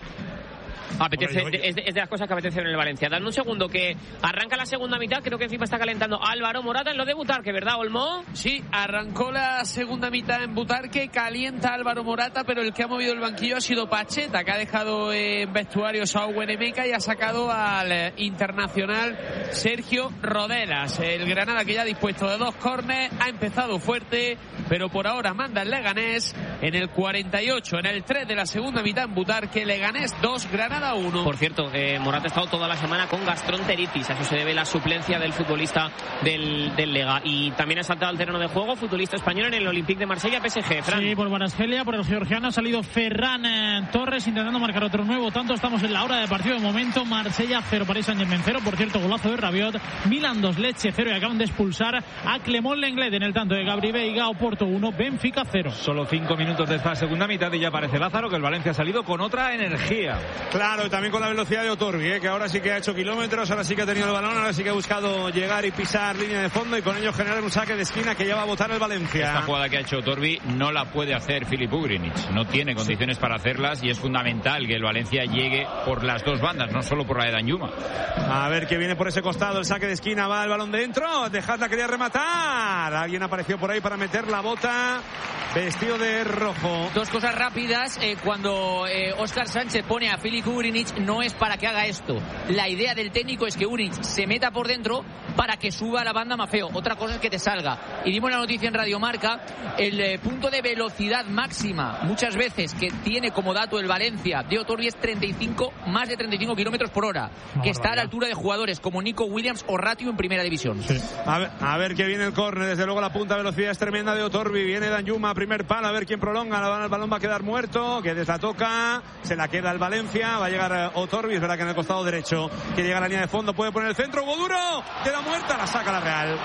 Apetece, es de las cosas que apetece en el Valencia. Dame un segundo, que arranca la segunda mitad. Creo que encima está calentando Álvaro Morata en lo de Butarque, ¿verdad, Olmo?
Sí, arrancó la segunda mitad en Butarque, calienta Álvaro Morata, pero el que ha movido el banquillo ha sido Pacheta, que ha dejado en vestuarios a Uenemeca y ha sacado al internacional Sergio Rodelas. El Granada, que ya ha dispuesto de 2 córneres, ha empezado fuerte, pero por ahora manda el Leganés en el 48, en el 3 de la segunda mitad en Butarque. Leganés 2, Granada 1.
Por cierto, Morata ha estado toda la semana con gastroenteritis. A eso se debe la suplencia del futbolista del Lega. Y también ha saltado al terreno de juego futbolista español en el Olympique de Marsella, PSG. Fran.
Sí, por Kvaratskhelia, por el georgiano ha salido Ferran Torres intentando marcar otro nuevo tanto. Estamos en la hora de partido de momento. Marsella 0, Paris Saint-Germain 0. Por cierto, golazo de Rabiot. Milan 2, Lecce 0. Y acaban de expulsar a Clément Lenglet en el tanto de Gabri Veiga. Oporto 1, Benfica 0.
Solo 5 minutos de esta segunda mitad y ya aparece Lázaro, que el Valencia ha salido con otra energía.
Claro, y también con la velocidad de Otorbi, que ahora sí que ha hecho kilómetros, ahora sí que ha tenido el balón, ahora sí que ha buscado llegar y pisar línea de fondo y con ello generar un saque de esquina que ya va a botar el Valencia.
Esta jugada que ha hecho Otorbi no la puede hacer Filip Ugrinic, no tiene condiciones para hacerlas y es fundamental que el Valencia llegue por las dos bandas, no solo por la de Danjuma.
A ver que viene por ese costado, el saque de esquina, va el balón dentro, Dejadla, quería rematar, alguien apareció por ahí para meter la bota, vestido de rojo.
Dos cosas rápidas, cuando Óscar Sánchez pone a Filip Ugrinic, no es para que haga esto. La idea del técnico es que Ugrinic se meta por dentro para que suba a la banda Maffeo. Otra cosa es que te salga. Y dimos la noticia en Radio Marca, el punto de velocidad máxima, muchas veces, que tiene como dato el Valencia de Otorbi es más de 35 kilómetros por hora, que está a la altura de jugadores como Nico Williams o Ratio en primera división.
Sí. A ver que viene el córner, desde luego la punta de velocidad es tremenda de Otorbi, viene Danjuma, primer palo, a ver quién prolonga, el balón va a quedar muerto, que la toca, se la queda el Valencia, va a llegar Otorbi, es verdad que en el costado derecho, que llega a la línea de fondo, puede poner el centro, Goduro, queda muerta, la saca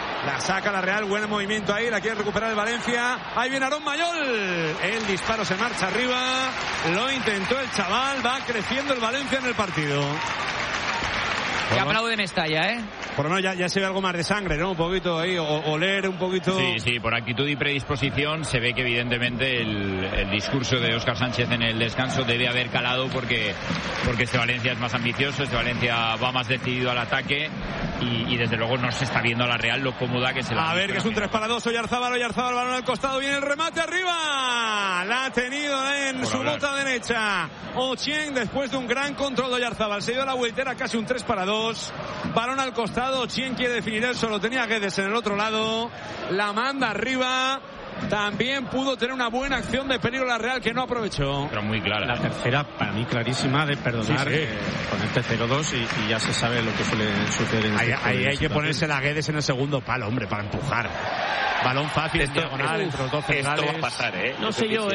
la Real, buen movimiento ahí, la quiere recuperar el Valencia, ahí viene Aarón Mayol, el disparo se marcha arriba, lo intentó el chaval, va creciendo el Valencia en el partido.
Que aplaude Mestalla, ¿eh?
Por lo menos ya se ve algo más de sangre, ¿no? Un poquito ahí, oler un poquito...
Sí, por actitud y predisposición se ve que evidentemente el discurso de Óscar Sánchez en el descanso debe haber calado porque este Valencia es más ambicioso, este Valencia va más decidido al ataque y desde luego no se está viendo a la Real lo cómoda que se la...
A ver, que es un 3-2, Oyarzábal, el balón al costado, viene el remate arriba, la ha tenido en su bota derecha Ochieng después de un gran control de Oyarzábal, se dio la vueltera, casi un 3-2, balón al costado, Ochieng quiere definir él solo, tenía Guedes en el otro lado, la manda arriba. También pudo tener una buena acción de peligro la Real que no aprovechó.
Pero muy clara.
La tercera, para mí, clarísima de perdonar, con este 0-2 y ya se sabe lo que suele suceder en este
ahí hay que ponerse la Guedes en el segundo palo, hombre, para empujar. Balón fácil, diagonal, entre los dos centrales.
Esto va a pasar,
No sé yo,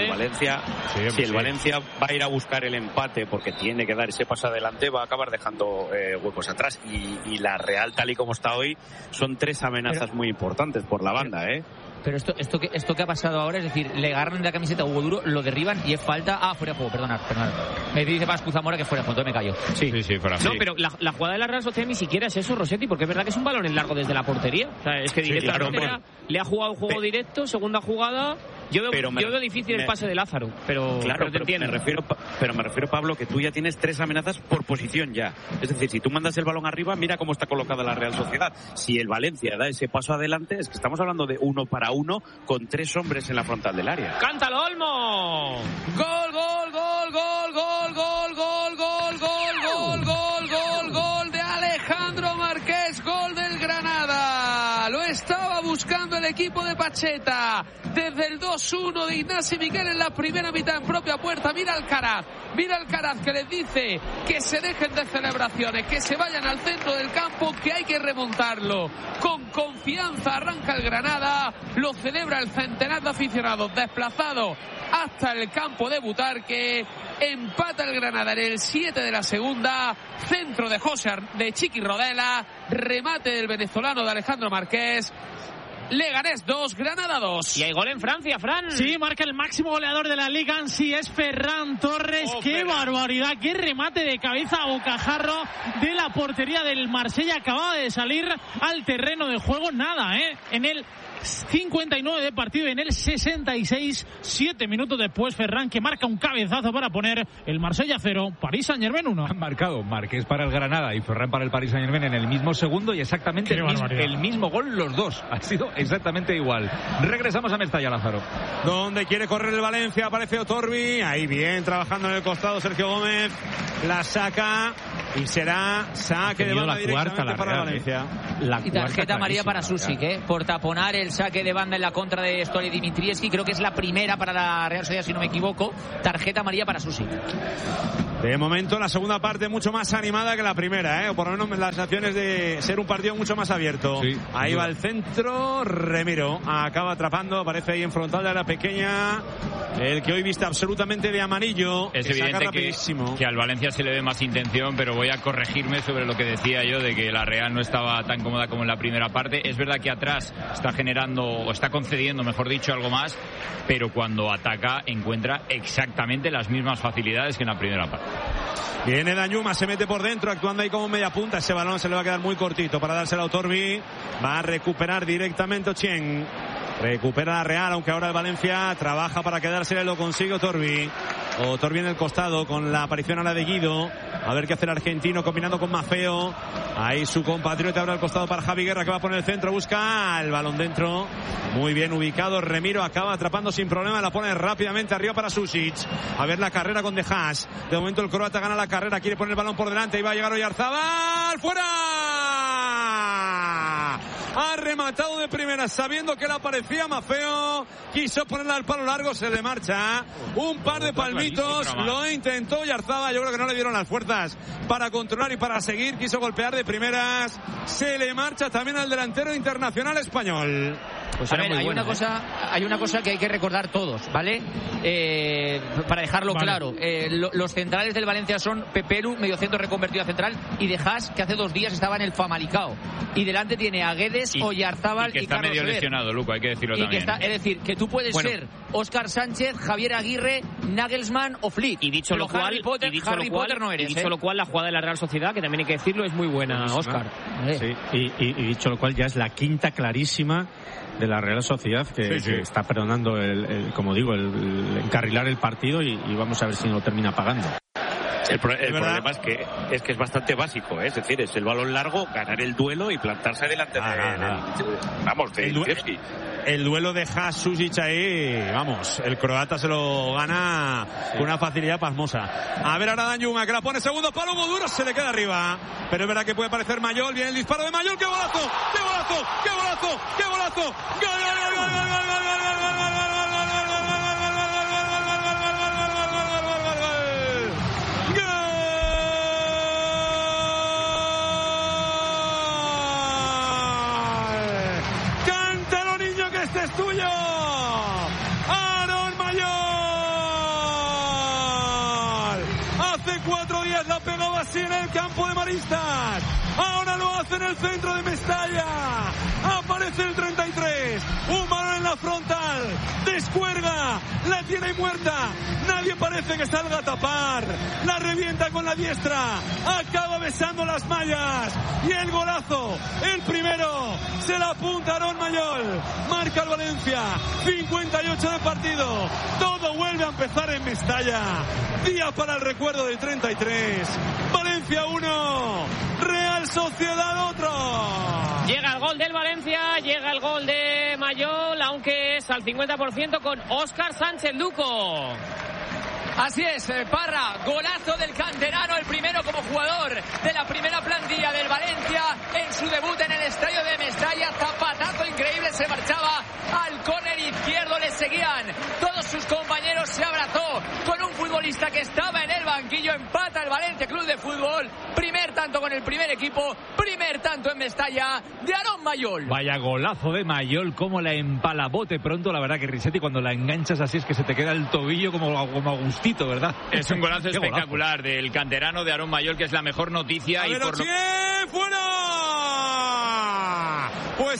Si el Valencia va a ir a buscar el empate porque tiene que dar ese paso adelante, va a acabar dejando huecos atrás. Y la Real, tal y como está hoy, son 3 amenazas muy importantes por la banda,
Pero esto que ha pasado ahora, es decir, le agarran de la camiseta a Hugo Duro, lo derriban y es falta. Fuera de juego, perdonad. Me dice Paz Zamora que fuera de juego, entonces me callo.
Sí, fuera.
No, pero la jugada de la Real Sociedad ni siquiera es eso, Rossetti, porque es verdad que es un balón en largo desde la portería. O sea, es que directamente le ha jugado un juego directo, segunda jugada. Yo veo difícil el pase de Lázaro, pero te entiendo.
Me refiero, Pablo, que tú ya tienes 3 amenazas por posición ya. Es decir, si tú mandas el balón arriba, mira cómo está colocada la Real Sociedad. Si el Valencia da ese paso adelante, es que estamos hablando de 1 para 1 con 3 hombres en la frontal del área.
¡Cántalo, Olmo!
¡Gol, gol, gol, gol, gol, gol, gol, gol, gol, gol, gol, gol, gol de Alejandro Marqués, gol del Granada! Lo estaba buscando el equipo de Pacheta. Desde el 2-1 de Ignasi Miguel en la primera mitad en propia puerta. Mira Alcaraz que les dice que se dejen de celebraciones, que se vayan al centro del campo, que hay que remontarlo. Con confianza arranca el Granada, lo celebra el centenar de aficionados desplazados hasta el campo de Butarque. Empata el Granada en el 7 de la segunda, centro de Chiqui Rodela, remate del venezolano de Alejandro Marqués. Leganés 2, Granada 2.
Y hay gol en Francia, Fran.
Sí, marca el máximo goleador de la Liga en sí, es Ferran Torres. ¡Qué barbaridad! ¡Qué remate de cabeza a bocajarro de la portería del Marsella! Acababa de salir al terreno de juego. Nada, en el 59 de partido, en el 66, 7 minutos después, Ferran, que marca un cabezazo para poner el Marsella 0, Paris Saint-Germain 1.
Han marcado Marqués para el Granada y Ferran para el Paris Saint-Germain en el mismo segundo y exactamente el mismo gol los dos. Ha sido exactamente igual. Regresamos a Mestalla, Lázaro.
Donde quiere correr el Valencia, aparece Otorbi. Ahí bien, trabajando en el costado Sergio Gómez. La saca y será saque de banda directamente para Valencia.
Y tarjeta amarilla para Susic, por taponar el saque de banda en la contra de Stoli Dimitrievski. Creo que es la primera para la Real Sociedad, si no me equivoco. Tarjeta amarilla para Susic.
De momento la segunda parte mucho más animada que la primera, o por lo menos las acciones de ser un partido mucho más abierto. Sí, ahí va el centro, Remiro acaba atrapando, aparece ahí en frontal de área pequeña, el que hoy viste absolutamente de amarillo.
Es evidente que al Valencia se le ve más intención, pero voy a corregirme sobre lo que decía yo de que la Real no estaba tan cómoda como en la primera parte. Es verdad que atrás está generando, o está concediendo, mejor dicho, algo más, pero cuando ataca encuentra exactamente las mismas facilidades que en la primera parte.
Viene Danjuma, se mete por dentro, actuando ahí como media punta. Ese balón se le va a quedar muy cortito para dárselo a Otorbi. Va a recuperar directamente Ochieng. Recupera la Real, aunque ahora el Valencia trabaja para quedárselo, lo consigue Otorbi. Otorbi en el costado con la aparición a la de Guido. A ver qué hace el argentino combinando con Maffeo. Ahí su compatriota abre al costado para Javi Guerra, que va a poner el centro, busca el balón dentro. Muy bien ubicado, Remiro acaba atrapando sin problema, la pone rápidamente arriba para Susic. A ver la carrera con De Haas. De momento el croata gana la carrera, quiere poner el balón por delante y va a llegar Oyarzabal. ¡Fuera! Ha rematado de primera sabiendo que le aparecía Maffeo, quiso ponerla al palo largo, se le marcha un par de palmitos, lo intentó Oyarzabal, yo creo que no le dieron las fuerzas para controlar y para seguir, quiso golpear de primeras, se le marcha también al delantero internacional español.
Pues a ver, hay una cosa que hay que recordar todos, ¿vale? Para dejarlo claro, los centrales del Valencia son Pepelu, mediocentro reconvertido a central, y De Haas, que hace 2 días estaba en el Famalicão, y delante tiene a Guedes, Oyarzabal y
que está
Carlos
medio
Soler.
Lesionado, Luco, hay que decirlo también.
Es decir, que tú puedes ser Óscar Sánchez, Javier Aguirre, Nagelsmann o Flick.
Y dicho lo cual,
Harry Potter no eres.
Y dicho lo cual, la jugada de la Real Sociedad, que también hay que decirlo, es muy buena, Óscar.
Sí, y dicho lo cual, ya es la quinta clarísima de la Real Sociedad que está perdonando el encarrilar el partido y vamos a ver si no lo termina pagando.
El problema es que es bastante básico, es decir, es el balón largo, ganar el duelo y plantarse delante de Dimitrievski.
El duelo de Haas Susic ahí, vamos, el croata se lo gana con una facilidad pasmosa. A ver ahora Danjuma, que la pone segundo palo, muy duro, se le queda arriba. Pero es verdad que puede parecer Mayol, viene el disparo de Mayol, ¡qué golazo! ¡Qué golazo! ¡Qué golazo! ¡Qué golazo! ¡Gol, gol, gol, gol, gol, gol, gol, gol, gol! ¡Este es tuyo! ¡Aarón Mayol! Hace 4 días la pegaba así en el campo de Maristas. Ahora lo hace en el centro de Mestalla. Aparece el 33. Un balón en la frontal. Descuerga. La tiene ahí muerta. Nadie parece que salga a tapar. La revienta con la diestra. Acaba besando las mallas. Y el golazo. El primero. Se la apunta Aarón Mayol. Marca el Valencia. 58 de partido. Todo vuelve a empezar en Mestalla. Día para el recuerdo del 33. Valencia 1. Real Sociedad otro.
Llega el gol del Valencia, llega el gol de Mayol, aunque es al 50% con Óscar Sánchez, Luco.
Así es, Parra, golazo del canterano, el primero como jugador de la primera plantilla del Valencia en su debut en el estadio de Mestalla. Zapatazo increíble, se marchaba al córner izquierdo, le seguían todos sus compañeros, se abrazó con un futbolista que estaba en el banquillo. Empata el Valencia Club de Fútbol, primer tanto con el primer equipo, primer tanto en Mestalla de Aarón Mayol.
Vaya golazo de Mayol, como la empala bote pronto, la verdad que Risetti, cuando la enganchas así es que se te queda el tobillo como Agustito, ¿verdad?
Es un golazo espectacular golazo del canterano de Aarón Mayol, que es la mejor noticia.
¡Fuera! Pues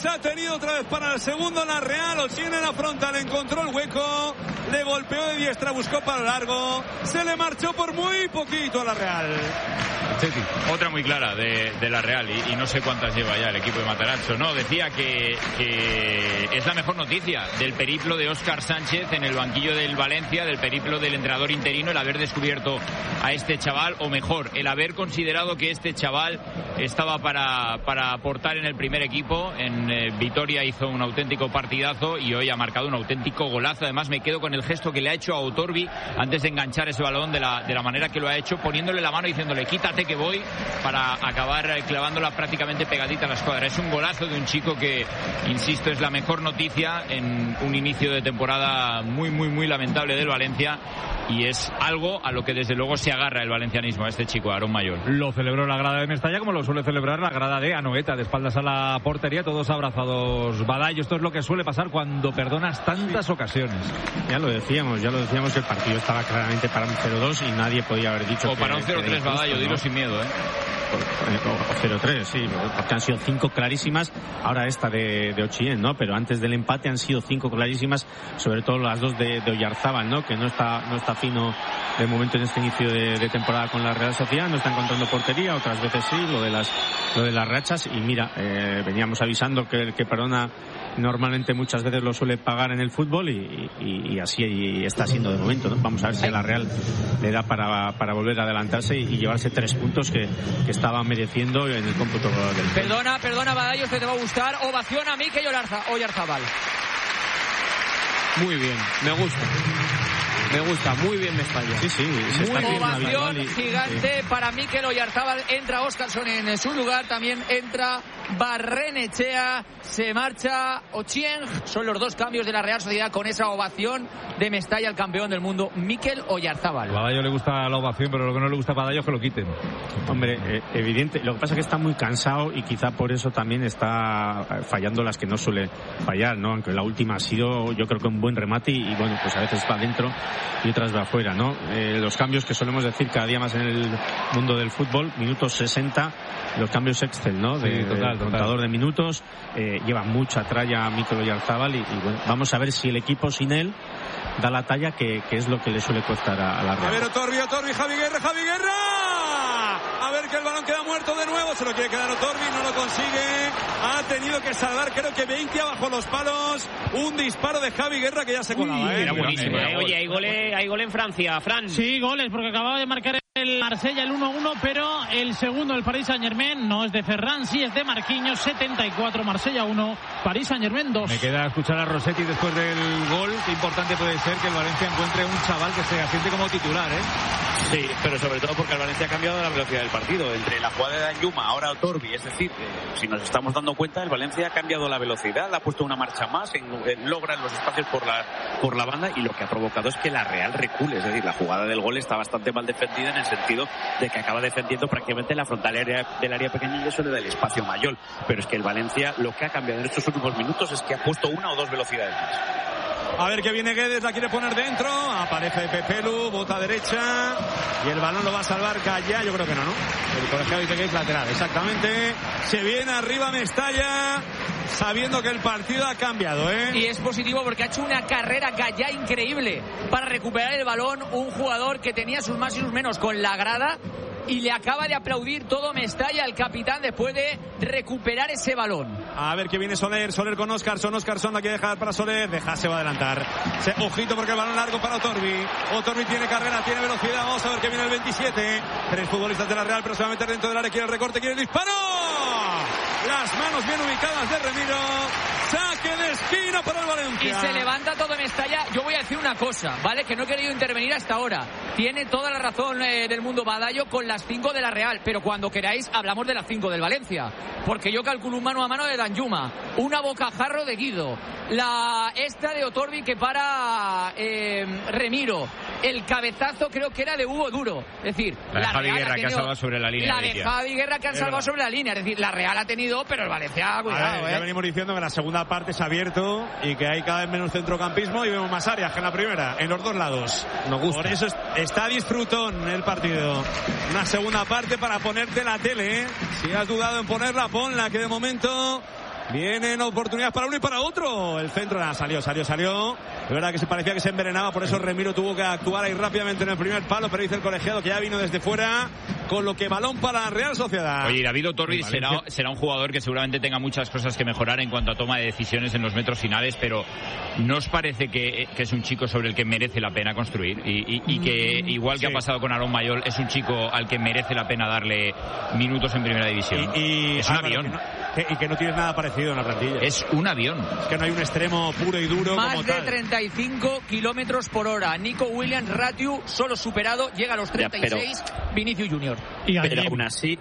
Les ha tenido otra vez para el segundo la Real. Ochieng en la frontal, encontró el hueco, le golpeó de diestra, buscó para largo, se le marchó por muy poquito a la Real.
Otra muy clara de la Real y no sé cuántas lleva ya el equipo de Matarazzo. No, decía que es la mejor noticia del periplo de Óscar Sánchez en el banquillo del Valencia, del periplo del entrenador interino, el haber descubierto a este chaval, o mejor, el haber considerado que este chaval estaba para aportar en el primer equipo. En Vitoria hizo un auténtico partidazo y hoy ha marcado un auténtico golazo. Además, me quedo con el gesto que le ha hecho a Otorbi antes de enganchar ese balón de la manera que lo ha hecho, poniéndole la mano y diciéndole quítate que voy, para acabar clavándola prácticamente pegadita a la escuadra. Es un golazo de un chico que, insisto, es la mejor noticia en un inicio de temporada muy, muy, muy lamentable del Valencia, y es algo a lo que desde luego se agarra el valencianismo, a este chico, a Aarón Mayor.
Lo celebró la grada de Mestalla como lo suele celebrar la grada de Anoeta, de espaldas a la portería, todos abrazados. Badallo, esto es lo que suele pasar cuando perdonas tantas ocasiones.
Ya lo decíamos que el partido estaba claramente para un 0-2 y nadie podía haber dicho
o para un 0-3, Badallo, dilo sin miedo,
o 0-3, sí, porque han sido 5 clarísimas. Ahora esta de Ochieng, ¿no? Pero antes del empate han sido 5 clarísimas, sobre todo las 2 de Oyarzábal, ¿no? Que no está fino de momento en este inicio de temporada con la Real Sociedad, no está encontrando portería, otras veces sí, lo de las rachas. Y mira, veníamos avisando que el que perdona normalmente muchas veces lo suele pagar en el fútbol y así está siendo de momento, ¿no? Vamos a ver si a la Real le da para volver a adelantarse y llevarse 3 puntos que estaba mereciendo en el cómputo del...
Perdona, Badallo, usted te va a gustar. Ovación a Mikel Oyarzábal.
Muy bien, me gusta, muy bien Mestalla.
Sí,
ovación gigante para Mikel Oyarzábal. Entra Óscarson en su lugar, también entra Barrenechea, se marcha Ochieng. Son los 2 cambios de la Real Sociedad con esa ovación de Mestalla al campeón del mundo, Mikel Oyarzábal.
A Badallo le gusta la ovación, pero lo que no le gusta a Badallo es que lo quiten.
Hombre, evidente. Lo que pasa es que está muy cansado y quizá por eso también está fallando las que no suele fallar, ¿no? Aunque la última ha sido, yo creo que un buen remate y bueno, pues a veces va dentro y otras va afuera, ¿no? Los cambios que solemos decir cada día más en el mundo del fútbol, minutos 60, los cambios Excel, ¿no?
Total.
Contador de minutos, lleva mucha tralla a Mikel Oyarzábal y bueno, vamos a ver si el equipo sin él da la talla, que es lo que le suele costar a la Real.
A ver, Otorbi, Javi Guerra. A ver, que el balón queda muerto de nuevo, se lo quiere quedar Otorbi, no lo consigue. Ha tenido que salvar, creo que 20 abajo los palos. Un disparo de Javi Guerra que ya se colaba,
Era buenísimo. Oye, hay gol en Francia, Fran.
Sí, goles, porque acababa de marcar el Marsella, el 1-1, pero el segundo, el Paris Saint-Germain, no es de Ferran, sí es de Marquinhos. 74, Marsella 1, Paris Saint-Germain 2.
Me queda escuchar a Rossetti después del gol. Qué importante puede ser que el Valencia encuentre un chaval que se asiente como titular,
Sí, pero sobre todo porque el Valencia ha cambiado la velocidad del partido. Entre la jugada de Danjuma, ahora Otorbi, es decir, si nos estamos dando cuenta, el Valencia ha cambiado la velocidad, ha puesto una marcha más, logra los espacios por la banda, y lo que ha provocado es que la Real recule. Es decir, la jugada del gol está bastante mal defendida en el sentido de que acaba defendiendo prácticamente la frontal del área pequeña y eso le da el espacio mayor. Pero es que el Valencia lo que ha cambiado en estos últimos minutos es que ha puesto 1 o 2 velocidades más.
A ver que viene Guedes, la quiere poner dentro, aparece Pepelu, bota derecha y el balón lo va a salvar Gallá, yo creo que no. El colegiado dice que es lateral, exactamente. Se viene arriba Mestalla, sabiendo que el partido ha cambiado,
Y es positivo porque ha hecho una carrera Gallá increíble para recuperar el balón, un jugador que tenía sus más y sus menos con la grada, y le acaba de aplaudir todo Mestalla al capitán después de recuperar ese balón.
A ver que viene Soler con Óscarson la quiere dejar para Soler, se va a adelantar. Ojito porque el balón largo para Otorbi tiene carrera, tiene velocidad, vamos a ver que viene el 27. 3 futbolistas de la Real, pero se va a meter dentro del área, quiere el recorte, quiere el disparo. Las manos bien ubicadas de Remiro. Saque de esquina para el Valencia.
Y se levanta todo Mestalla. Yo voy a decir una cosa, ¿vale? Que no he querido intervenir hasta ahora. Tiene toda la razón del mundo Badallo con las 5 de la Real, pero cuando queráis hablamos de las 5 del Valencia. Porque yo calculo un mano a mano de Danjuma, una bocajarro de Guido, la esta de Otorbi que para Remiro, el cabezazo creo que era de Hugo Duro. Es decir,
la de Javi Guerra que ha salvado sobre la línea.
La de Javi Guerra que han salvado sobre la línea. Es decir, la Real ha tenido, pero el Valencia, cuidado,
Ya venimos diciendo que la segunda parte se ha abierto y que hay cada vez menos centrocampismo y vemos más áreas que en la primera, en los 2 lados.
Nos gusta.
Por eso está disfrutón el partido. Una segunda parte para ponerte la tele, Si has dudado en ponerla, ponla, que de momento Vienen oportunidades para uno y para otro. El centro salió. De verdad que se parecía que se envenenaba, por eso Remiro tuvo que actuar ahí rápidamente en el primer palo, pero dice el colegiado que ya vino desde fuera, con lo que balón para la Real Sociedad.
Oye, David Otorbi será un jugador que seguramente tenga muchas cosas que mejorar en cuanto a toma de decisiones en los metros finales, pero ¿no os parece que es un chico sobre el que merece la pena construir? Y que, igual que ha pasado con Aaron Mayol, es un chico al que merece la pena darle minutos en primera división. Es un avión.
Y que no tienes nada parecido en la plantilla.
Es un avión.
Es que no hay un extremo puro y duro
más
como
de
tal.
35 kilómetros por hora. Nico Williams, ratio solo superado, llega a los 36. Vinicius Junior.
Pero aún así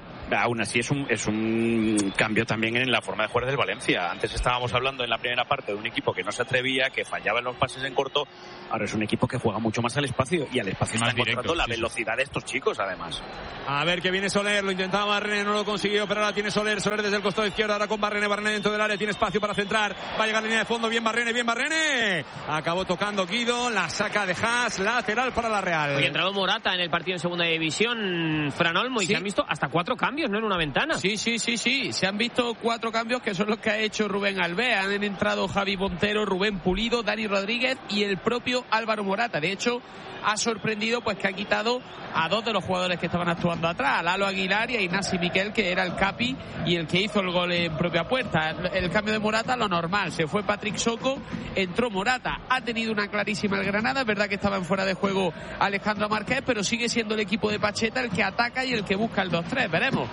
es un cambio también en la forma de jugar del Valencia. Antes estábamos hablando en la primera parte de un equipo que no se atrevía, que fallaba en los pases en corto. Ahora es un equipo que juega mucho más al espacio, y al espacio está encontrando la velocidad de estos chicos, además.
A ver que viene Soler, lo intentaba Barrene, no lo consiguió, pero ahora tiene Soler desde el costado izquierdo, ahora con Barrene dentro del área, tiene espacio para centrar, va a llegar a línea de fondo, bien Barrene, acabó tocando Guido, la saca de Haas, lateral para la Real.
Hoy ha entrado Morata en el partido en segunda división, Fran Olmo, y se han visto hasta 4 cambios, ¿no?, en una ventana.
Sí, se han visto 4 cambios, que son los que ha hecho Rubén Alves. Han entrado Javi Montero, Rubén Pulido, Dani Rodríguez y el propio Álvaro Morata. De hecho, ha sorprendido pues que ha quitado a 2 de los jugadores que estaban actuando atrás, a Lalo Aguilar y a Ignasi Miquel, que era el capi y el que hizo el gol en propia puerta. El cambio de Morata, lo normal, se fue Patrick Soko, entró Morata. Ha tenido una clarísima el Granada, es verdad que estaba en fuera de juego Alejandro Márquez, pero sigue siendo el equipo de Pacheta el que ataca y el que busca el 2-3, veremos.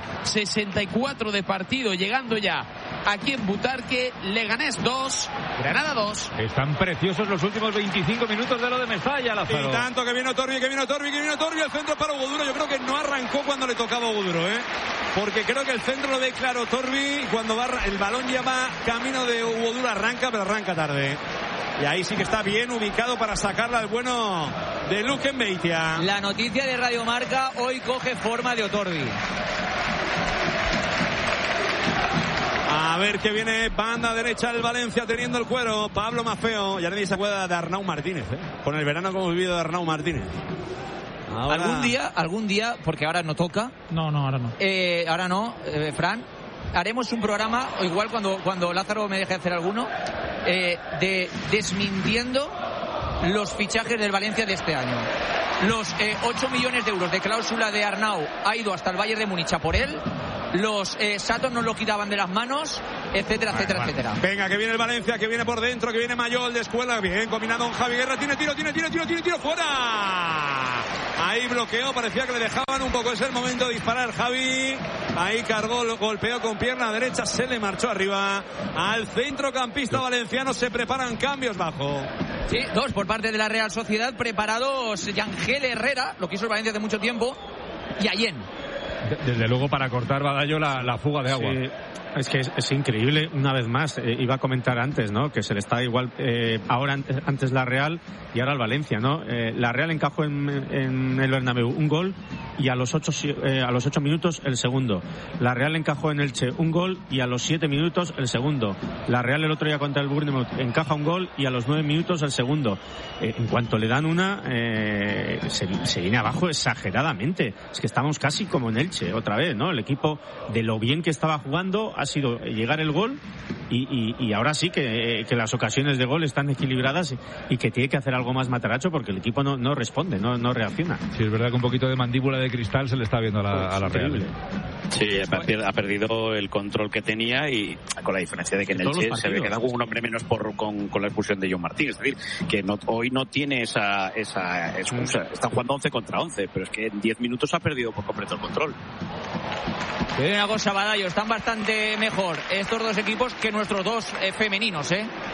64 de partido, llegando ya aquí en Butarque. Leganés 2, Granada 2.
Están preciosos los últimos 25 minutos de lo de Mestalla, Lázaro.
Y tanto que viene Otorbi, el centro para Hugo Duro. Yo creo que no arrancó cuando le tocaba a Hugo Duro, porque creo que el centro lo ve claro Otorbi, y cuando va el balón ya va camino de Hugo Duro, pero arranca tarde. Y ahí sí que está bien ubicado para sacarla al bueno de Luque Beitia.
La noticia de Radio Marca hoy coge forma de Otorbi.
A ver que viene banda derecha el Valencia teniendo el cuero. Pablo Mafeo. Ya nadie se acuerda de Arnau Martínez, con el verano que hemos vivido de Arnau Martínez.
Ahora... Algún día, porque ahora no toca.
No, ahora no.
Ahora no, Fran. Haremos un programa, o igual cuando Lázaro me deje hacer alguno, de desmintiendo los fichajes del Valencia de este año. Los 8 millones de euros de cláusula de Arnau ha ido hasta el Bayern de Múnich a por él. Los Satos nos lo quitaban de las manos, etcétera.
Venga, que viene el Valencia, que viene por dentro, que viene Mayol de escuela, bien combinado con Javi Guerra, tiene tiro, fuera. Ahí bloqueó, parecía que le dejaban un poco, es el momento de disparar Javi. Ahí cargó, golpeó con pierna derecha, se le marchó arriba al centrocampista valenciano. Se preparan cambios bajo.
Sí, 2 por parte de la Real Sociedad, preparados Yangel Herrera, lo que hizo el Valencia hace mucho tiempo, y Allen.
Desde luego para cortar Badallo la fuga de agua.
Sí, es que es increíble, una vez más, iba a comentar antes, ¿no?, que se le está igual ahora antes la Real y ahora el Valencia, ¿no? La Real encajó en el Bernabéu un gol y a los 8 minutos el segundo. La Real encajó en Elche un gol y a los 7 minutos el segundo. La Real el otro día contra el Bournemouth encaja un gol y a los 9 minutos el segundo. En cuanto le dan una, se viene abajo exageradamente. Es que estamos casi como en Elche otra vez, ¿no? El equipo, de lo bien que estaba jugando, ha sido llegar el gol y ahora sí que las ocasiones de gol están equilibradas y que tiene que hacer algo más Mataracho, porque el equipo no responde, no reacciona.
Sí, es verdad que un poquito de mandíbula de cristal se le está viendo a la Real.
Sí, ha perdido el control que tenía, y con la diferencia de que en el Elche se ve que da un hombre menos con la expulsión de John Martín. Es decir, que hoy no tiene esa excusa. Están jugando 11 contra 11, pero es que en 10 minutos ha perdido por completo el control.
Una cosa, Badallo, están bastante mejor estos 2 equipos que nuestros 2 femeninos,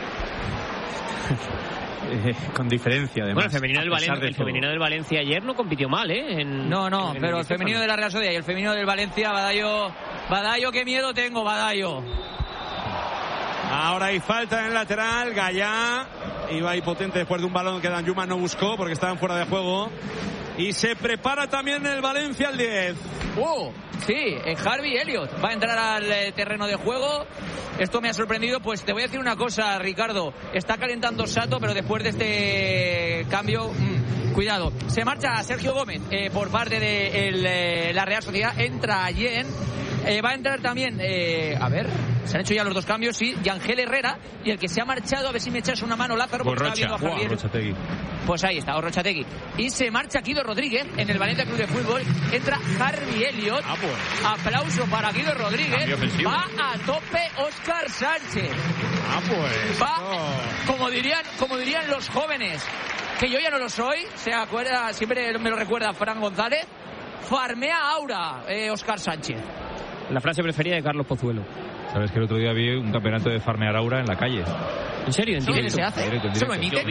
Con diferenha, además.
Bueno, el femenino del Valencia ayer no compitió mal,
pero el femenino de la Real Sociedad y el femenino del Valencia, Badallo, qué miedo tengo, Badallo.
Ahora hay falta en el lateral, Gallá iba ahí potente después de un balón que Danjuma no buscó porque estaban fuera de juego. Y se prepara también el Valencia al 10.
Sí, Harvey Elliott va a entrar al terreno de juego. Esto me ha sorprendido. Pues te voy a decir una cosa, Ricardo. Está calentando Sato, pero después de este cambio, cuidado. Se marcha Sergio Gómez por parte de la Real Sociedad. Entra Allen. Va a entrar también, a ver, se han hecho ya los 2 cambios, sí, Yangel Herrera, y el que se ha marchado, a ver si me echas una mano, Lázaro, porque está viendo a Javier.
Rochategui.
Pues ahí está, Rochategui. Y se marcha Guido Rodríguez en el Valencia Club de Fútbol. Entra Harvey Elliott.
Pues.
Aplauso para Guido Rodríguez. Va a tope Óscar Sánchez.
Pues.
Va, como dirían los jóvenes, que yo ya no lo soy, se acuerda, siempre me lo recuerda Fran González. Farmea Aura, Óscar Sánchez.
La frase preferida de Carlos Pozuelo.
Sabes que el otro día vi un campeonato de farmear aura en la calle.
¿En serio? ¿En
directo? ¿Se hace? ¿Se lo emite?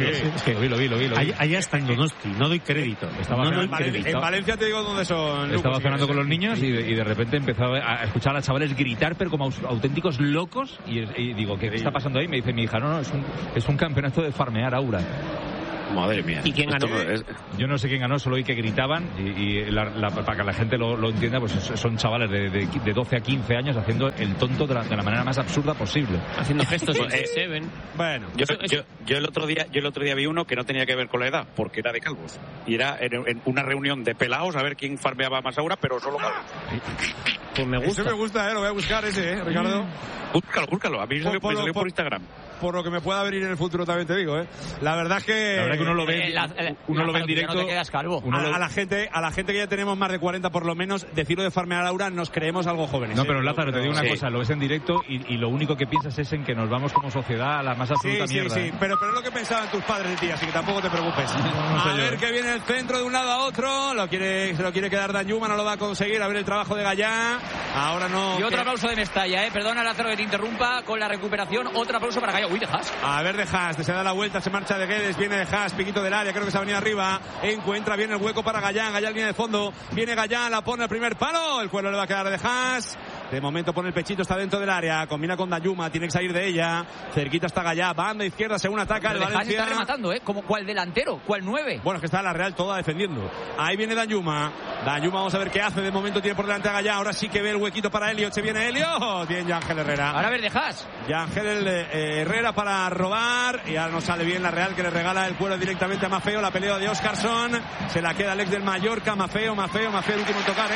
Lo vi.
Allá está en Donosti, no doy crédito.
En Valencia te digo dónde son.
Estaba cenando con los niños y de repente empezaba a escuchar a los chavales gritar, pero como auténticos locos. Y digo, ¿qué está pasando ahí? Me dice mi hija, no, es un campeonato de farmear aura.
Madre mía.
¿Y quién ganó?
Yo no sé quién ganó, solo oí que gritaban y para que la gente lo entienda, pues son chavales de 12 a 15 años haciendo el tonto de la manera más absurda posible.
Haciendo gestos de Seven.
Bueno.
Yo el otro día vi uno que no tenía que ver con la edad, porque era de calvos. Y era en una reunión de pelados a ver quién farmeaba más aura, pero solo calvos.
Pues me gusta.
Eso me gusta, lo voy a buscar ese, Ricardo.
Búscalo. A mí me salió por Instagram.
Por lo que me pueda venir en el futuro también te digo, La verdad es que
uno lo ve en directo.
No te quedas calvo.
A la gente que ya tenemos más de 40 por lo menos, decirlo de farmear aura nos creemos algo jóvenes.
No, pero Lázaro, te digo una cosa, lo ves en directo y lo único que piensas es en que nos vamos como sociedad a la más absoluta mierda.
Sí, pero es lo que pensaban tus padres de ti, así que tampoco te preocupes. A ver que viene el centro de un lado a otro, se lo quiere quedar Danjuma, no lo va a conseguir, a ver el trabajo de Gallá. Ahora no.
Y otro aplauso de Mestalla, perdona Lázaro que te interrumpa con la recuperación, otro aplauso para Gallá. Uy, de Haas.
A ver de Haas, se da la vuelta, se marcha de Guedes, viene de Haas, piquito del área, creo que se ha venido arriba, encuentra bien el hueco para Gallán viene de fondo, viene Gallán, la pone al primer palo, el cuero le va a quedar de Haas. De momento pone el pechito, está dentro del área, combina con Danjuma, tiene que salir de ella, cerquita está Gallá, banda izquierda según ataca el Valencia.
Está rematando, como cual delantero, cual 9.
Bueno, es que está la Real toda defendiendo. Ahí viene Danjuma, vamos a ver qué hace, de momento tiene por delante a Gallá, ahora sí que ve el huequito para Elliot, se viene Elliot, bien Yangel Herrera.
Ahora a ver de Haas.
Yangel Herrera para robar, y ahora no sale bien la Real que le regala el cuero directamente a Maffeo, la pelea de Óscarson, se la queda el ex del Mallorca, Maffeo, el último en tocar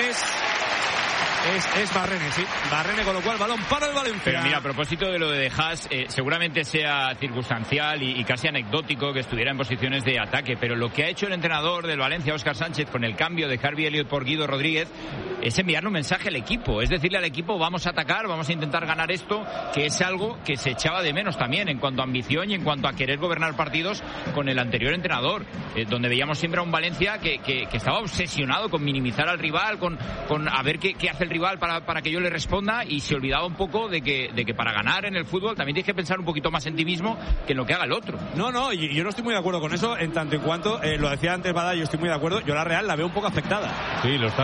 es Barrene, sí. Barrene, con lo cual balón para el Valencia.
Pero mira, a propósito de lo de Haas, seguramente sea circunstancial y casi anecdótico que estuviera en posiciones de ataque, pero lo que ha hecho el entrenador del Valencia, Óscar Sánchez, con el cambio de Harvey Elliott por Guido Rodríguez, es enviarle un mensaje al equipo, es decirle al equipo, vamos a atacar, vamos a intentar ganar esto, que es algo que se echaba de menos también en cuanto a ambición y en cuanto a querer gobernar partidos con el anterior entrenador, donde veíamos siempre a un Valencia que estaba obsesionado con minimizar al rival, con a ver qué hace el rival para que yo le responda, y se olvidaba un poco de que para ganar en el fútbol también tienes que pensar un poquito más en ti mismo que en lo que haga el otro.
No, y yo no estoy muy de acuerdo con eso, en tanto en cuanto, lo decía antes Bada, yo estoy muy de acuerdo, yo la Real la veo un poco afectada.
Sí, lo está.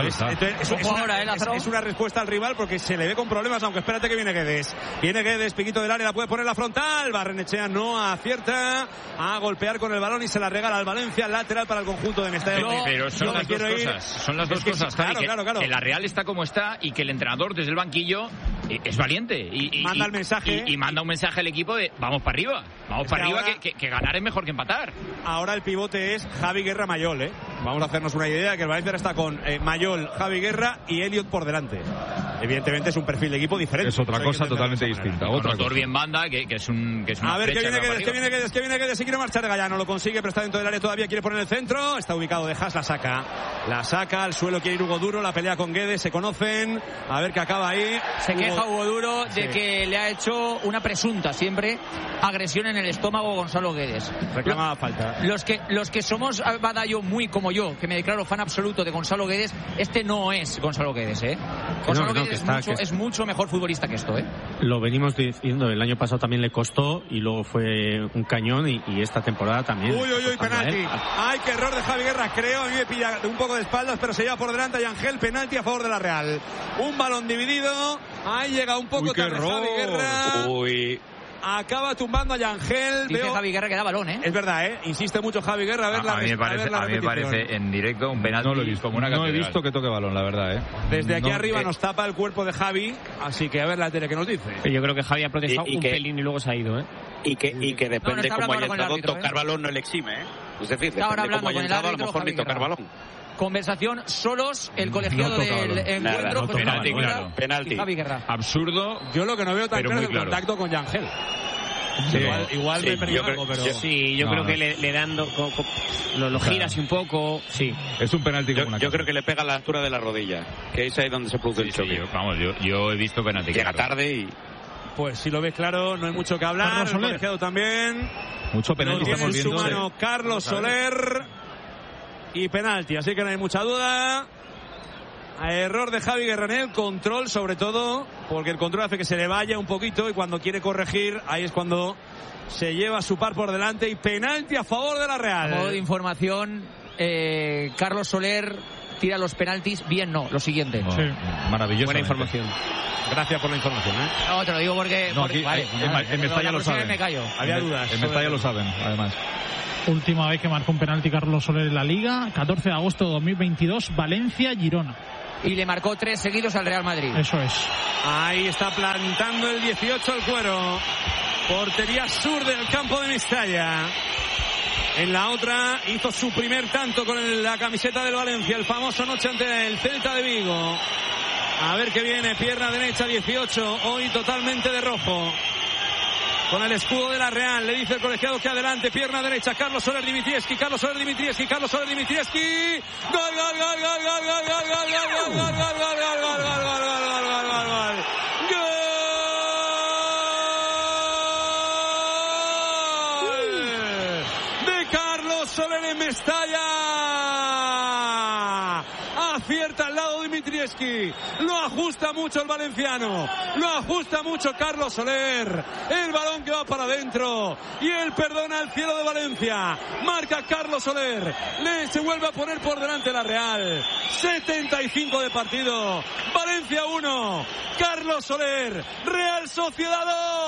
Es una respuesta al rival porque se le ve con problemas, aunque espérate que viene Guedes, piquito del área, la puede poner la frontal, Barrenechea no acierta a golpear con el balón y se la regala al Valencia, lateral para el conjunto de Mestalla.
Pero son las dos cosas,
claro.
Que la Real está como está y que el entrenador desde el banquillo es valiente y
manda el mensaje
y manda un mensaje al equipo de vamos para arriba, que ganar es mejor que empatar.
Ahora el pivote es Javi Guerra Mayol, vamos a hacernos una idea que el Valencia está con Mayol, Javi Guerra y Elliot por delante. Evidentemente es un perfil de equipo diferente.
Es otra cosa totalmente distinta.
Otra bien banda, que es una
a ver, que viene Guedes, se quiere marchar de Gallá, no lo consigue, pero está dentro del área todavía, quiere poner el centro, está ubicado de Haas, la saca, al suelo quiere ir Hugo Duro, la pelea con Guedes, se conocen, a ver qué acaba ahí.
Se queja Hugo Duro de que le ha hecho una presunta siempre agresión en el estómago Gonzalo Guedes.
Reclamaba falta.
Los que somos, Badayo, muy como yo, que me declaro fan absoluto de Gonzalo Guedes, este no es Gonzalo Guedes, Gonzalo Guedes es mucho mejor futbolista que esto,
Lo venimos diciendo, el año pasado también le costó y luego fue un cañón y esta temporada también.
Uy, penalti. Ay, qué error de Javi Guerra, creo, a mí me pilla un poco de espaldas, pero se lleva por delante a Yangel, penalti a favor de la Real. Un balón dividido, ahí llega un poco tarde Javi Guerra. Acaba tumbando a Yangel.
Dice Javi Guerra que da balón,
Es verdad, insiste mucho Javi Guerra
a mí me parece en directo un penalti.
No lo he visto,
como una
no he visto que toque balón, la verdad,
Desde aquí arriba nos tapa el cuerpo de Javi, así que a ver la tele que nos dice.
Yo creo que Javi ha protestado un pelín y luego se ha ido,
Y que depende cómo haya entrado, tocar balón no le exime, Es decir, depende cómo haya entrado, a lo mejor ni tocar balón.
conversación solos el colegiado del encuentro.
Penalti.
Javi Guerra.
Absurdo.
Yo lo que no veo tan claro es el contacto con Yangel. Sí, igual me perdí algo, pero...
yo creo que le dando... Lo giras un poco, sí.
Es un penalti como una
Yo creo que le pega a la altura de la rodilla, que es ahí donde se produce el choque.
Yo he visto penalti.
Llega tarde y...
Pues si lo ves claro, no hay mucho que hablar. El colegiado también.
Mucho penalti
no
estamos viendo.
En su mano Carlos Soler. Y penalti, así que no hay mucha duda. Error de Javi Guerra en el control, sobre todo, porque el control hace que se le vaya un poquito y cuando quiere corregir, ahí es cuando se lleva su par por delante y penalti a favor de la Real.
A modo de información, Carlos Soler tira los penaltis bien, no, lo siguiente.
Sí. Maravilloso.
Buena información.
Gracias por la información.
No, te lo digo porque...
No, aquí,
vale,
en Mestalla lo saben.
Me callo.
Había dudas.
En Mestalla lo saben, además.
Última vez que marcó un penalti Carlos Soler en la Liga, 14 de agosto de 2022, Valencia-Girona.
Y le marcó 3 seguidos al Real Madrid.
Eso es.
Ahí está plantando el 18 al cuero. Portería sur del campo de Mestalla. En la otra hizo su primer tanto con la camiseta del Valencia, el famoso noche ante el Celta de Vigo. A ver qué viene, pierna derecha 18, hoy totalmente de rojo. Con el escudo de la Real, le dice el colegiado que adelante, pierna derecha, Carlos Soler Dimitrievski, Carlos Soler Dimitrievski, Carlos Soler Dimitrievski. Gol, gol, gol, gol, gol, gol, gol, gol, gol, gol, gol, gol, gol, gol, gol, gol, gol, gol. Soler en Mestalla. Acierta al lado Dimitrievski. Lo ajusta mucho el valenciano. Lo ajusta mucho Carlos Soler. El balón que va para adentro. Y él perdona el cielo de Valencia. Marca Carlos Soler. Se vuelve a poner por delante la Real. 75 de partido. Valencia 1. Carlos Soler. Real Sociedad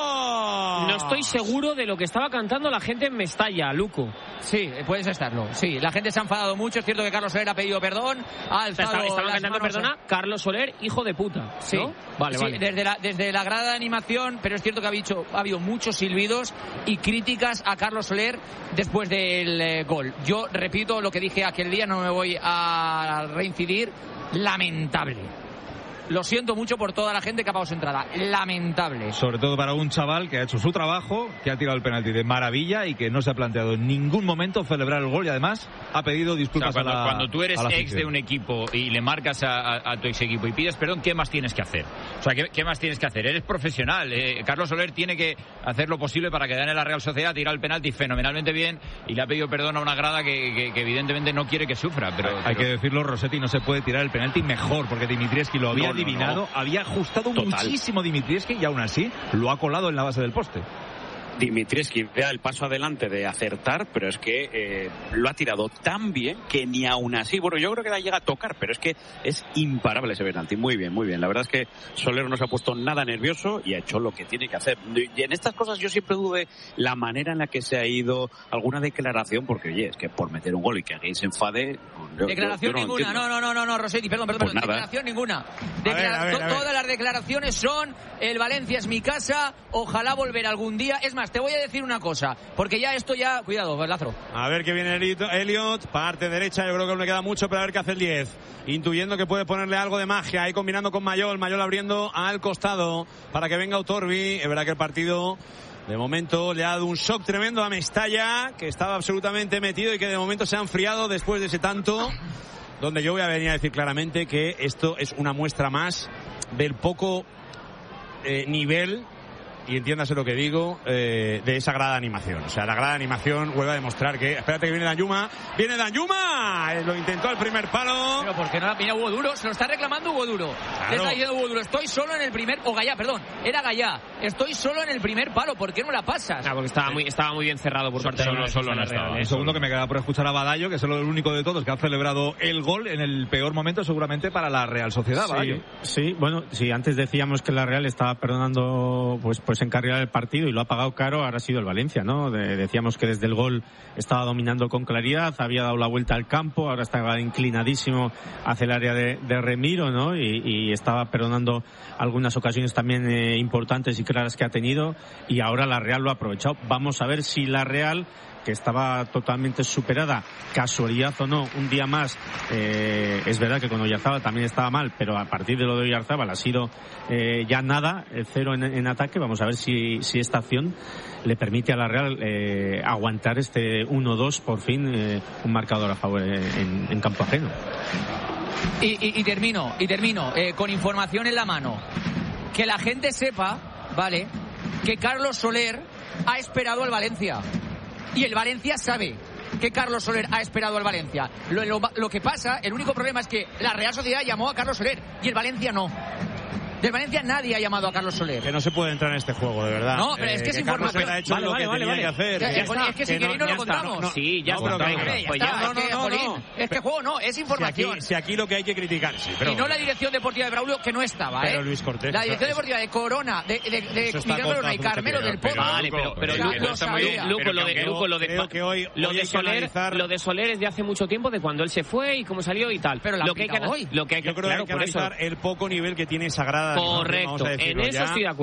2.
No estoy seguro de lo que estaba cantando la gente en Mestalla, Luco.
Sí, puedes estarlo. Sí, la gente se ha enfadado mucho. Es cierto que Carlos Soler ha pedido perdón.
Estaba cantando, perdona, Carlos Soler, hijo de puta.
Sí,
¿no? Vale,
sí,
vale.
Desde la grada de animación, pero es cierto que ha habido muchos silbidos y críticas a Carlos Soler después del gol. Yo repito lo que dije aquel día, no me voy a reincidir. Lamentable. Lo siento mucho por toda la gente que ha pagado su entrada. Lamentable.
Sobre todo para un chaval que ha hecho su trabajo, que ha tirado el penalti de maravilla y que no se ha planteado en ningún momento celebrar el gol y además ha pedido disculpas
cuando tú eres ex
afición.
de un equipo y le marcas a tu ex equipo y pides perdón, ¿qué más tienes que hacer? O sea, ¿qué más tienes que hacer? Eres profesional. Carlos Soler tiene que hacer lo posible para que gane la Real Sociedad, tirar el penalti fenomenalmente bien y le ha pedido perdón a una grada que evidentemente no quiere que sufra.
Hay que decirlo, Rossetti, no se puede tirar el penalti mejor porque Dimitrievski lo había adivinado, había ajustado muchísimo Dimitrievski y aún así lo ha colado en la base del poste.
Dimitrievski da el paso adelante de acertar, pero es que lo ha tirado tan bien que ni aún así, bueno, yo creo que la llega a tocar, pero es que es imparable ese penalti. Muy bien, muy bien. La verdad es que Soler no se ha puesto nada nervioso y ha hecho lo que tiene que hacer. Y en estas cosas yo siempre dudo de la manera en la que se ha ido alguna declaración, porque oye, es que por meter un gol y que alguien se enfade...
Declaración ninguna, no, Rossetti, perdón,
pues
declaración ninguna. Todas las declaraciones son: el Valencia es mi casa, ojalá volver algún día. Es más, te voy a decir una cosa, porque ya esto ya... Cuidado, Lázaro.
A ver qué viene Elliot, parte derecha, yo creo que no le queda mucho, pero a ver qué hace el 10. Intuyendo que puede ponerle algo de magia, ahí combinando con Mayol abriendo al costado para que venga Utorbi. Es verdad que el partido... De momento le ha dado un shock tremendo a Mestalla, que estaba absolutamente metido y que de momento se ha enfriado después de ese tanto, donde yo voy a venir a decir claramente que esto es una muestra más del poco nivel, y entiéndase lo que digo, de esa grada de animación. O sea, la grada de animación vuelve a demostrar que... Espérate que viene Danjuma. ¡Viene Danjuma! Lo intentó al primer palo.
Pero ¿por qué no la pilla Hugo Duro? Se lo está reclamando Hugo Duro.
Claro.
Le está diciendo Hugo Duro: estoy solo en el primer... O Gallá, perdón. Era Gallá. Estoy solo en el primer palo. ¿Por qué no la pasas?
Porque estaba muy bien cerrado por parte de la Real.
El segundo que me queda por escuchar a Badallo, que es el único de todos que ha celebrado el gol en el peor momento seguramente para la Real Sociedad.
Sí, bueno, sí, antes decíamos que la Real estaba perdonando pues encarrilar el partido y lo ha pagado caro, ahora ha sido el Valencia, ¿no? Decíamos que desde el gol estaba dominando con claridad, había dado la vuelta al campo, ahora estaba inclinadísimo hacia el área de Remiro, ¿no? Y estaba perdonando algunas ocasiones también importantes y claras que ha tenido, y ahora la Real lo ha aprovechado. Vamos a ver si la Real que estaba totalmente superada, casualidad o no, un día más. Es verdad que con Oyarzábal también estaba mal, pero a partir de lo de Oyarzábal ha sido ya nada, el 0 en ataque. Vamos a ver si esta acción le permite a la Real aguantar este 1-2, por fin, un marcador a favor en campo ajeno.
Y termino con información en la mano. Que la gente sepa, ¿vale?, que Carlos Soler ha esperado al Valencia. Y el Valencia sabe que Carlos Soler ha esperado al Valencia. Lo que pasa, el único problema es que la Real Sociedad llamó a Carlos Soler y el Valencia no. Del Valencia nadie ha llamado a Carlos Soler.
Que no se puede entrar en este juego, de verdad.
No, pero es que es información.
Carlos ha hecho lo que tenía que hacer.
Es que si queréis no lo contamos.
Sí, ya está.
Es que juego no, es información.
Si aquí lo que hay que criticar, sí, pero...
Y no la dirección deportiva de Braulio, que no estaba,
Pero Luis Cortés...
La dirección deportiva de Corona, de Miguel Corona y Carmelo del Pozo...
Vale, pero Luco, lo de Soler es de hace mucho tiempo, de cuando él se fue y cómo salió y tal.
Pero
lo que hay que
analizar el poco nivel que tiene Sagrada.
Correcto, en eso estoy de acuerdo.